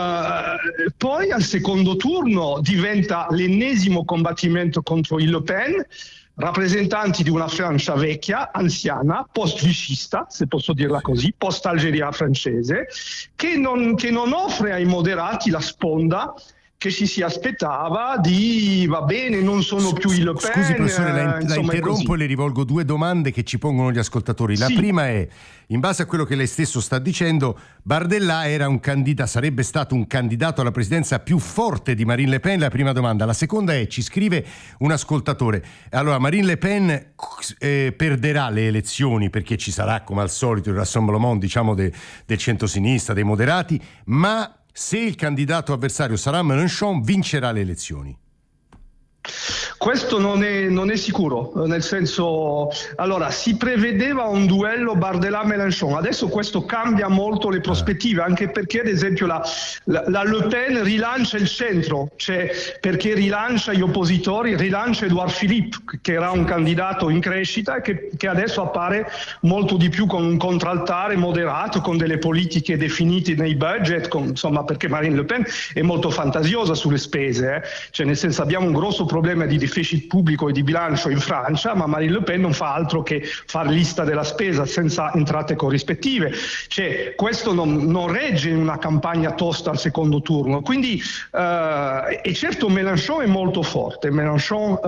poi al secondo turno diventa l'ennesimo combattimento contro i Le Pen, rappresentanti di una Francia vecchia, anziana, post-vicista, se posso dirla così, post-Algeria francese, che non offre ai moderati la sponda che ci si aspettava di va bene, non sono più i Le Pen. Scusi professore, la interrompo e le rivolgo 2 domande che ci pongono gli ascoltatori. La prima è, in base a quello che lei stesso sta dicendo, Bardella sarebbe stato un candidato alla presidenza più forte di Marine Le Pen? La prima domanda. La seconda è, ci scrive un ascoltatore, allora Marine Le Pen perderà le elezioni perché ci sarà come al solito il rassemblement, diciamo, del centro-sinistra, dei moderati, ma se il candidato avversario sarà Mélenchon, vincerà le elezioni? Questo non è sicuro, nel senso, allora si prevedeva un duello Bardella-Mélenchon, adesso questo cambia molto le prospettive, anche perché ad esempio la Le Pen rilancia il centro, cioè perché rilancia gli oppositori, rilancia Édouard Philippe, che era un candidato in crescita e che adesso appare molto di più con un contraltare moderato, con delle politiche definite nei budget, insomma, perché Marine Le Pen è molto fantasiosa sulle spese, cioè nel senso abbiamo un grosso problema di deficit pubblico e di bilancio in Francia, ma Marine Le Pen non fa altro che fare lista della spesa senza entrate corrispettive, cioè questo non regge in una campagna tosta al secondo turno, quindi e certo Mélenchon è molto forte, Mélenchon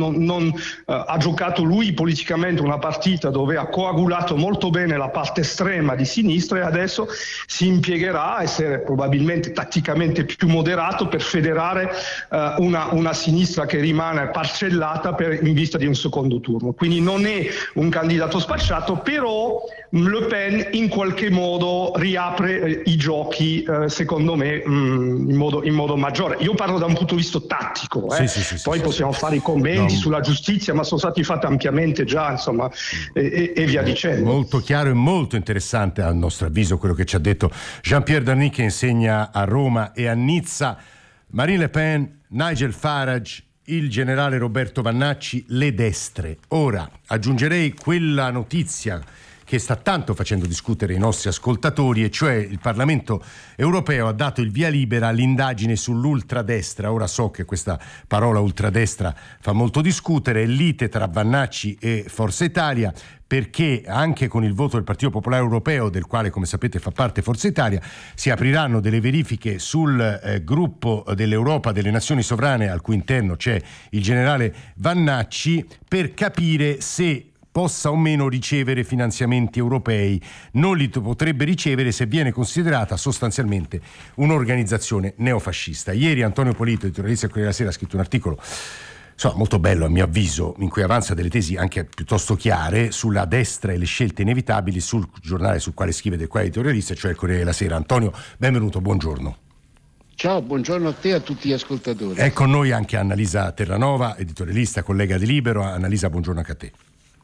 ha giocato lui politicamente una partita dove ha coagulato molto bene la parte estrema di sinistra e adesso si impiegherà a essere probabilmente tatticamente più moderato per federare una sinistra che rimane parcellata in vista di un secondo turno. Quindi non è un candidato spacciato, però Le Pen in qualche modo riapre i giochi, secondo me, in modo maggiore. Io parlo da un punto di vista tattico, poi possiamo fare i commenti sulla giustizia, ma sono stati fatti ampiamente già, insomma, e via dicendo. Molto chiaro e molto interessante, a nostro avviso, quello che ci ha detto Jean-Pierre Darny, che insegna a Roma e a Nizza. Marine Le Pen, Nigel Farage, il generale Roberto Vannacci, le destre. Ora aggiungerei quella notizia che sta tanto facendo discutere i nostri ascoltatori, e cioè il Parlamento europeo ha dato il via libera all'indagine sull'ultradestra. Ora so che questa parola ultradestra fa molto discutere, lite tra Vannacci e Forza Italia, perché anche con il voto del Partito Popolare Europeo, del quale come sapete fa parte Forza Italia, si apriranno delle verifiche sul gruppo dell'Europa delle nazioni sovrane, al cui interno c'è il generale Vannacci, per capire se possa o meno ricevere finanziamenti europei. Non li potrebbe ricevere se viene considerata sostanzialmente un'organizzazione neofascista. Ieri Antonio Polito, editorialista del Corriere della Sera, ha scritto un articolo molto bello a mio avviso, in cui avanza delle tesi anche piuttosto chiare sulla destra e le scelte inevitabili, sul giornale sul quale scrive, del quale editorialista, cioè il Corriere della Sera. Antonio, benvenuto, buongiorno. Ciao, buongiorno a te e a tutti gli ascoltatori. È con noi anche Annalisa Terranova, editorialista, collega di Libero. Annalisa, buongiorno anche a te.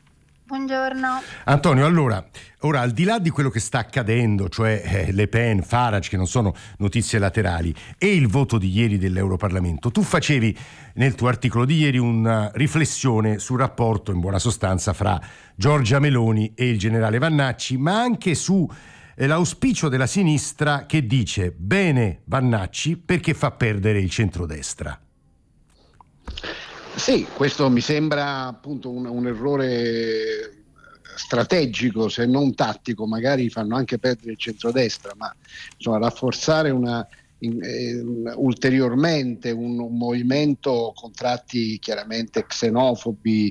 Buongiorno. Antonio, allora, ora al di là di quello che sta accadendo, cioè Le Pen, Farage, che non sono notizie laterali, e il voto di ieri dell'Europarlamento, tu facevi nel tuo articolo di ieri una riflessione sul rapporto, in buona sostanza, fra Giorgia Meloni e il generale Vannacci, ma anche su l'auspicio della sinistra che dice bene Vannacci perché fa perdere il centrodestra. Sì, questo mi sembra appunto un errore strategico, se non tattico. Magari fanno anche perdere il centrodestra, ma insomma rafforzare ulteriormente un movimento con tratti chiaramente xenofobi,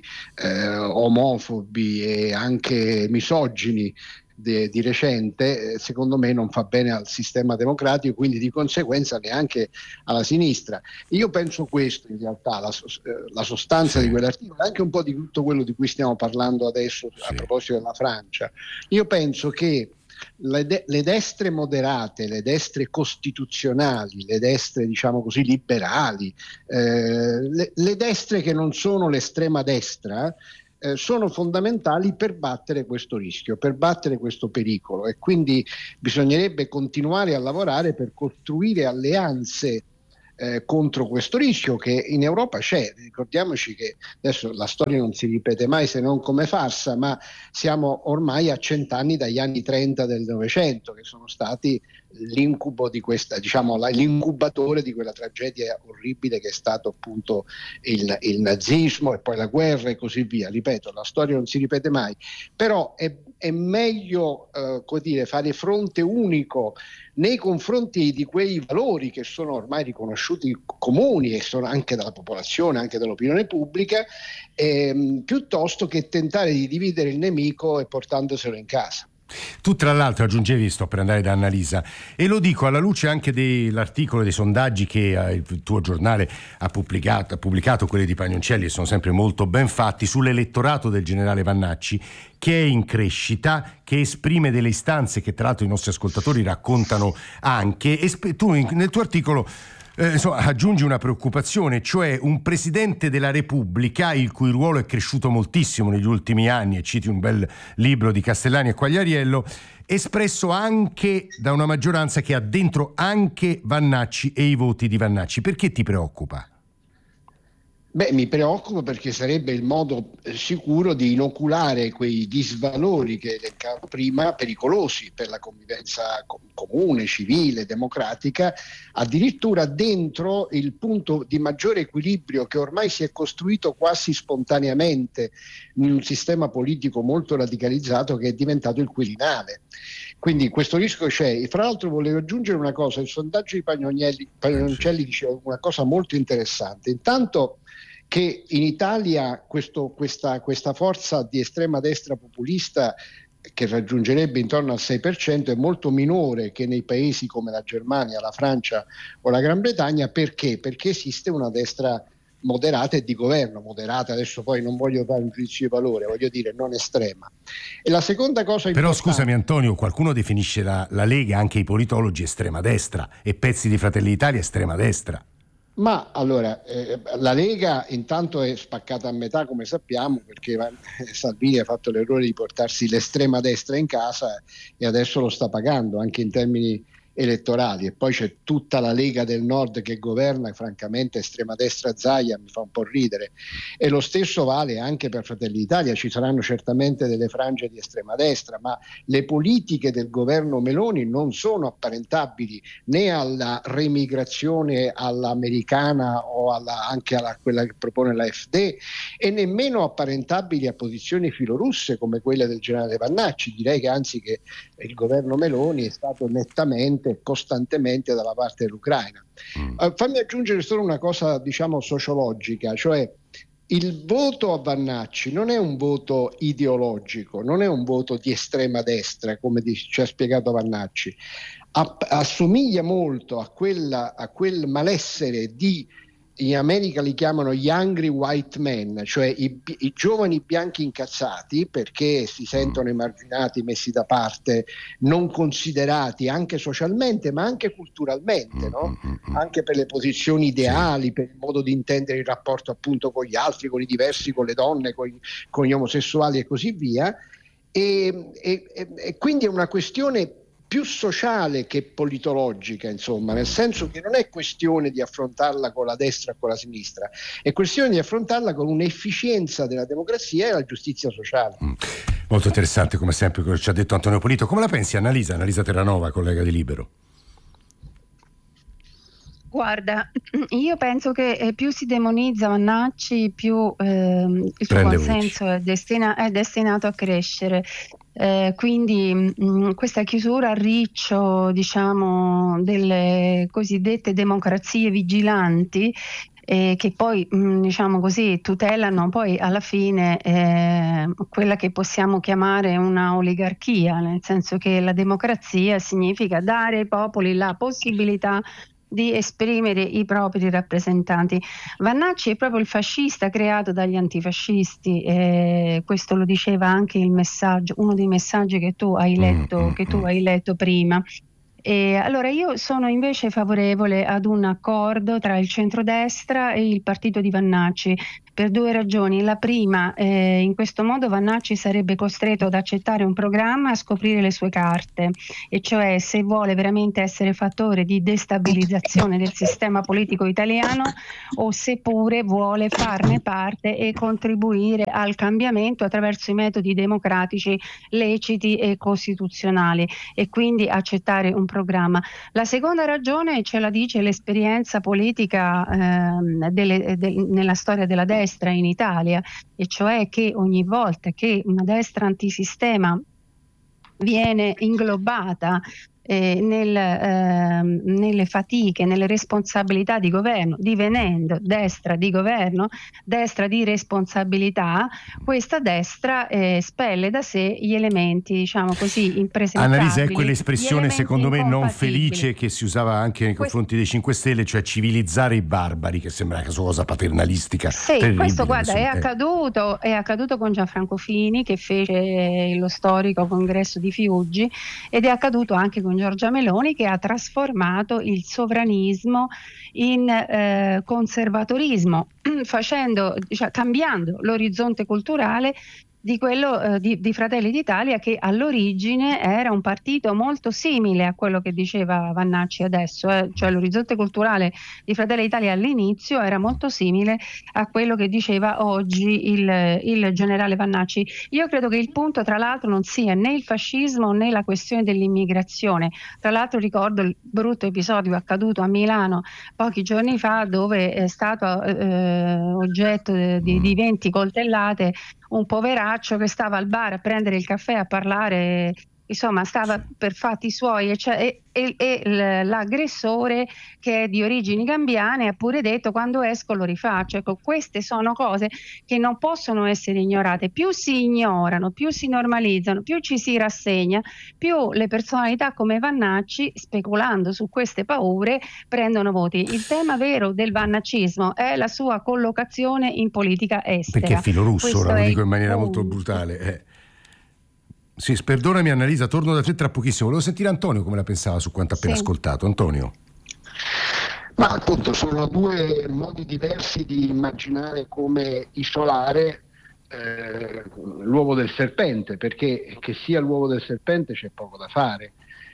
omofobi e anche misogini di recente, secondo me non fa bene al sistema democratico, quindi di conseguenza neanche alla sinistra. Io penso questo, in realtà la sostanza di quell'articolo, anche un po' di tutto quello di cui stiamo parlando adesso a proposito della Francia. Io penso che le destre moderate, le destre costituzionali, le destre diciamo così liberali, le destre che non sono l'estrema destra, sono fondamentali per battere questo rischio, per battere questo pericolo, e quindi bisognerebbe continuare a lavorare per costruire alleanze contro questo rischio che in Europa c'è. Ricordiamoci che adesso la storia non si ripete mai se non come farsa, ma siamo ormai a 100 anni dagli anni 30 del Novecento, che sono stati l'incubo di questa, diciamo, l'incubatore di quella tragedia orribile che è stato appunto il nazismo e poi la guerra e così via. Ripeto, la storia non si ripete mai, però è meglio fare fronte unico nei confronti di quei valori che sono ormai riconosciuti comuni e sono anche dalla popolazione, anche dall'opinione pubblica, piuttosto che tentare di dividere il nemico e portandoselo in casa. Tu tra l'altro aggiungevi, sto per andare da Annalisa, e lo dico alla luce anche dell'articolo, dei sondaggi che il tuo giornale ha pubblicato, quelli di Pagnoncelli, e sono sempre molto ben fatti, sull'elettorato del generale Vannacci, che è in crescita, che esprime delle istanze che tra l'altro i nostri ascoltatori raccontano anche, e tu nel tuo articolo aggiungi una preoccupazione, cioè un presidente della Repubblica il cui ruolo è cresciuto moltissimo negli ultimi anni, e citi un bel libro di Castellani e Quagliariello, espresso anche da una maggioranza che ha dentro anche Vannacci e i voti di Vannacci. Perché ti preoccupa? Beh, mi preoccupo perché sarebbe il modo sicuro di inoculare quei disvalori che elencavo prima, pericolosi per la convivenza comune, civile, democratica, addirittura dentro il punto di maggiore equilibrio che ormai si è costruito quasi spontaneamente in un sistema politico molto radicalizzato che è diventato il Quirinale. Quindi questo rischio c'è. E fra l'altro volevo aggiungere una cosa: il sondaggio di Pagnoncelli diceva una cosa molto interessante. Intanto che in Italia questa forza di estrema destra populista, che raggiungerebbe intorno al 6%, è molto minore che nei paesi come la Germania, la Francia o la Gran Bretagna. Perché? Perché esiste una destra moderata e di governo, moderata, adesso poi non voglio fare un giudizio di valore, voglio dire non estrema. E la seconda cosa però importante... Scusami Antonio, qualcuno definisce la Lega, anche i politologi, estrema destra, e pezzi di Fratelli d'Italia estrema destra. Ma allora, la Lega intanto è spaccata a metà, come sappiamo, perché Salvini ha fatto l'errore di portarsi l'estrema destra in casa e adesso lo sta pagando anche in termini elettorali. E poi c'è tutta la Lega del Nord che governa, francamente estrema destra Zaia mi fa un po' ridere, e lo stesso vale anche per Fratelli d'Italia. Ci saranno certamente delle frange di estrema destra, ma le politiche del governo Meloni non sono apparentabili né alla remigrazione all'americana o anche a quella che propone l'AfD, e nemmeno apparentabili a posizioni filorusse come quelle del generale Vannacci. Direi che anzi che il governo Meloni è stato nettamente e costantemente dalla parte dell'Ucraina. Fammi aggiungere solo una cosa, diciamo, sociologica, cioè il voto a Vannacci non è un voto ideologico, non è un voto di estrema destra, come ci ha spiegato Vannacci. Assomiglia molto a quel malessere di in America li chiamano gli angry white men, cioè i giovani bianchi incazzati perché si sentono emarginati, messi da parte, non considerati anche socialmente ma anche culturalmente, no? Anche per le posizioni ideali, per il modo di intendere il rapporto appunto con gli altri, con i diversi, con le donne, con gli omosessuali e così via, e quindi è una questione più sociale che politologica, insomma, nel senso che non è questione di affrontarla con la destra o con la sinistra, è questione di affrontarla con un'efficienza della democrazia e la giustizia sociale. Molto interessante come sempre quello che ci ha detto Antonio Polito. Come la pensi Annalisa Terranova, collega di Libero? Guarda, io penso che più si demonizza Vannacci, più il suo consenso è destinato a crescere. Quindi questa chiusura a riccio, diciamo, delle cosiddette democrazie vigilanti, che poi diciamo così tutelano poi alla fine quella che possiamo chiamare una oligarchia, nel senso che la democrazia significa dare ai popoli la possibilità di esprimere i propri rappresentanti. Vannacci è proprio il fascista creato dagli antifascisti, questo lo diceva anche il messaggio, uno dei messaggi che tu hai letto prima. Allora io sono invece favorevole ad un accordo tra il centrodestra e il partito di Vannacci per due ragioni. La prima, in questo modo Vannacci sarebbe costretto ad accettare un programma e a scoprire le sue carte, e cioè se vuole veramente essere fattore di destabilizzazione del sistema politico italiano o se pure vuole farne parte e contribuire al cambiamento attraverso i metodi democratici leciti e costituzionali, e quindi accettare un programma. La seconda ragione ce la dice l'esperienza politica nella storia della destra in Italia, e cioè che ogni volta che una destra antisistema viene inglobata nelle fatiche, nelle responsabilità di governo, divenendo destra di governo, destra di responsabilità, questa destra spelle da sé gli elementi, diciamo così, impresentabili. Annalisa, è quell'espressione secondo me non felice che si usava anche nei confronti dei 5 Stelle, cioè civilizzare i barbari, che sembra una cosa paternalistica. Sì, questo guarda è accaduto con Gianfranco Fini, che fece lo storico congresso di Fiuggi, ed è accaduto anche con Giorgia Meloni, che ha trasformato il sovranismo in conservatorismo, cambiando l'orizzonte culturale di quello di Fratelli d'Italia, che all'origine era un partito molto simile a quello che diceva Vannacci adesso, cioè l'orizzonte culturale di Fratelli d'Italia all'inizio era molto simile a quello che diceva oggi il generale Vannacci. Io credo che il punto, tra l'altro, non sia né il fascismo né la questione dell'immigrazione. Tra l'altro ricordo il brutto episodio accaduto a Milano pochi giorni fa, dove è stato oggetto di 20 coltellate un poveraccio che stava al bar a prendere il caffè, a parlare, insomma stava per fatti suoi, e l'aggressore, che è di origini gambiane, ha pure detto: quando esco lo rifaccio. Ecco, queste sono cose che non possono essere ignorate. Più si ignorano, più si normalizzano, più ci si rassegna, più le personalità come Vannacci, speculando su queste paure, prendono voti. Il tema vero del vannaccismo è la sua collocazione in politica estera. Perché è filo russo, Questo ora lo dico in il maniera punto. molto brutale. Sì, perdonami Annalisa, torno da te tra pochissimo. Volevo sentire Antonio come la pensava su quanto appena ascoltato. Antonio. Ma appunto sono due modi diversi di immaginare come isolare l'uovo del serpente, perché che sia l'uovo del serpente c'è poco da fare.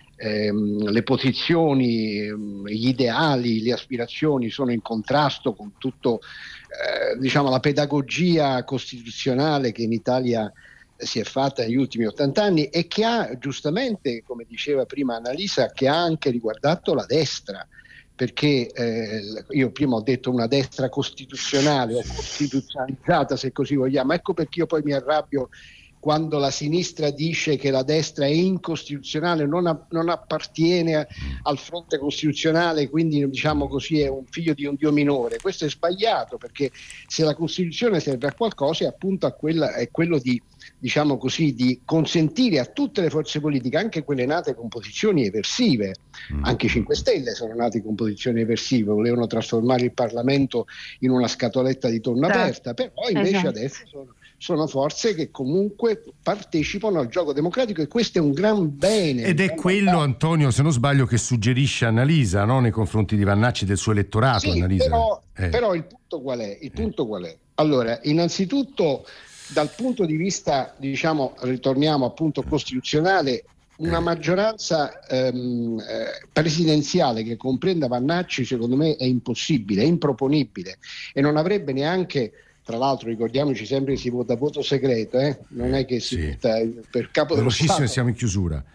Le posizioni, gli ideali, le aspirazioni sono in contrasto con tutto, diciamo, la pedagogia costituzionale che in Italia si è fatta negli ultimi 80 anni e che ha, giustamente, come diceva prima Annalisa, che ha anche riguardato la destra, perché io prima ho detto una destra costituzionale o costituzionalizzata, se così vogliamo. Ecco perché io poi mi arrabbio quando la sinistra dice che la destra è incostituzionale, non appartiene al fronte costituzionale, quindi diciamo così è un figlio di un dio minore. Questo è sbagliato, perché se la Costituzione serve a qualcosa è appunto è quello di, diciamo così, di consentire a tutte le forze politiche, anche quelle nate con posizioni eversive, anche i 5 Stelle sono nati con posizioni eversive, volevano trasformare il Parlamento in una scatoletta di tonno aperta, però invece adesso sono forze che comunque partecipano al gioco democratico, e questo è un gran bene. Ed è quello, Antonio, se non sbaglio, che suggerisce Annalisa, no? Nei confronti di Vannacci, del suo elettorato. Sì, Annalisa. Però il punto qual è? Allora, innanzitutto dal punto di vista, diciamo, ritorniamo appunto costituzionale, una maggioranza presidenziale che comprenda Vannacci secondo me è impossibile, è improponibile, e non avrebbe neanche, tra l'altro ricordiamoci sempre che si vota a voto segreto, non è che si vota per capo dello Stato. Siamo in chiusura.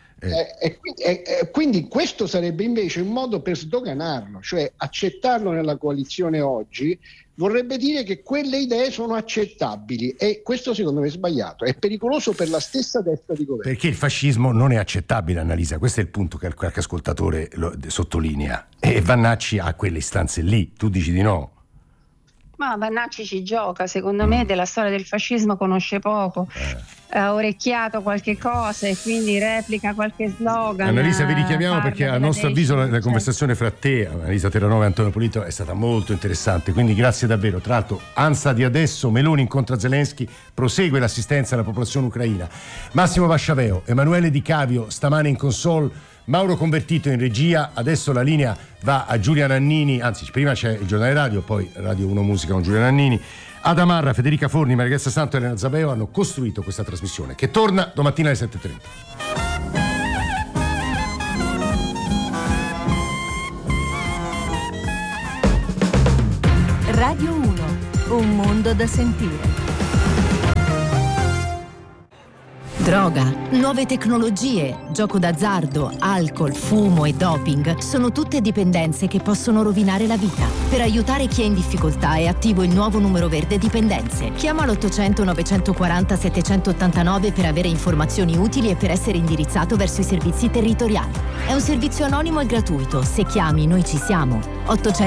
Quindi questo sarebbe invece un modo per sdoganarlo, cioè accettarlo nella coalizione oggi vorrebbe dire che quelle idee sono accettabili, e questo secondo me è sbagliato, è pericoloso per la stessa destra di governo. Perché il fascismo non è accettabile, Annalisa, questo è il punto che qualche ascoltatore sottolinea, e Vannacci ha quelle istanze lì, tu dici di no? Ma Vannacci ci gioca, secondo me della storia del fascismo conosce poco, ha orecchiato qualche cosa e quindi replica qualche slogan. Annalisa, vi richiamiamo perché a nostro avviso la conversazione fra te, Annalisa Terranova e Antonio Polito è stata molto interessante, quindi grazie davvero. Tra l'altro ANSA di adesso, Meloni incontra Zelensky, prosegue l'assistenza alla popolazione ucraina. Massimo Vasciaveo, Emanuele Di Cavio stamane in console, Mauro Convertito in regia, adesso la linea va a Giulia Nannini, anzi prima c'è il giornale radio, poi Radio 1 Musica con Giulia Nannini. Adamarra, Federica Forni, Margherita Santo e Elena Zabeo hanno costruito questa trasmissione che torna domattina alle 7:30. Radio 1, un mondo da sentire. Droga, nuove tecnologie, gioco d'azzardo, alcol, fumo e doping sono tutte dipendenze che possono rovinare la vita. Per aiutare chi è in difficoltà è attivo il nuovo numero verde Dipendenze. Chiama l'800 940 789 per avere informazioni utili e per essere indirizzato verso i servizi territoriali. È un servizio anonimo e gratuito. Se chiami, noi ci siamo. 800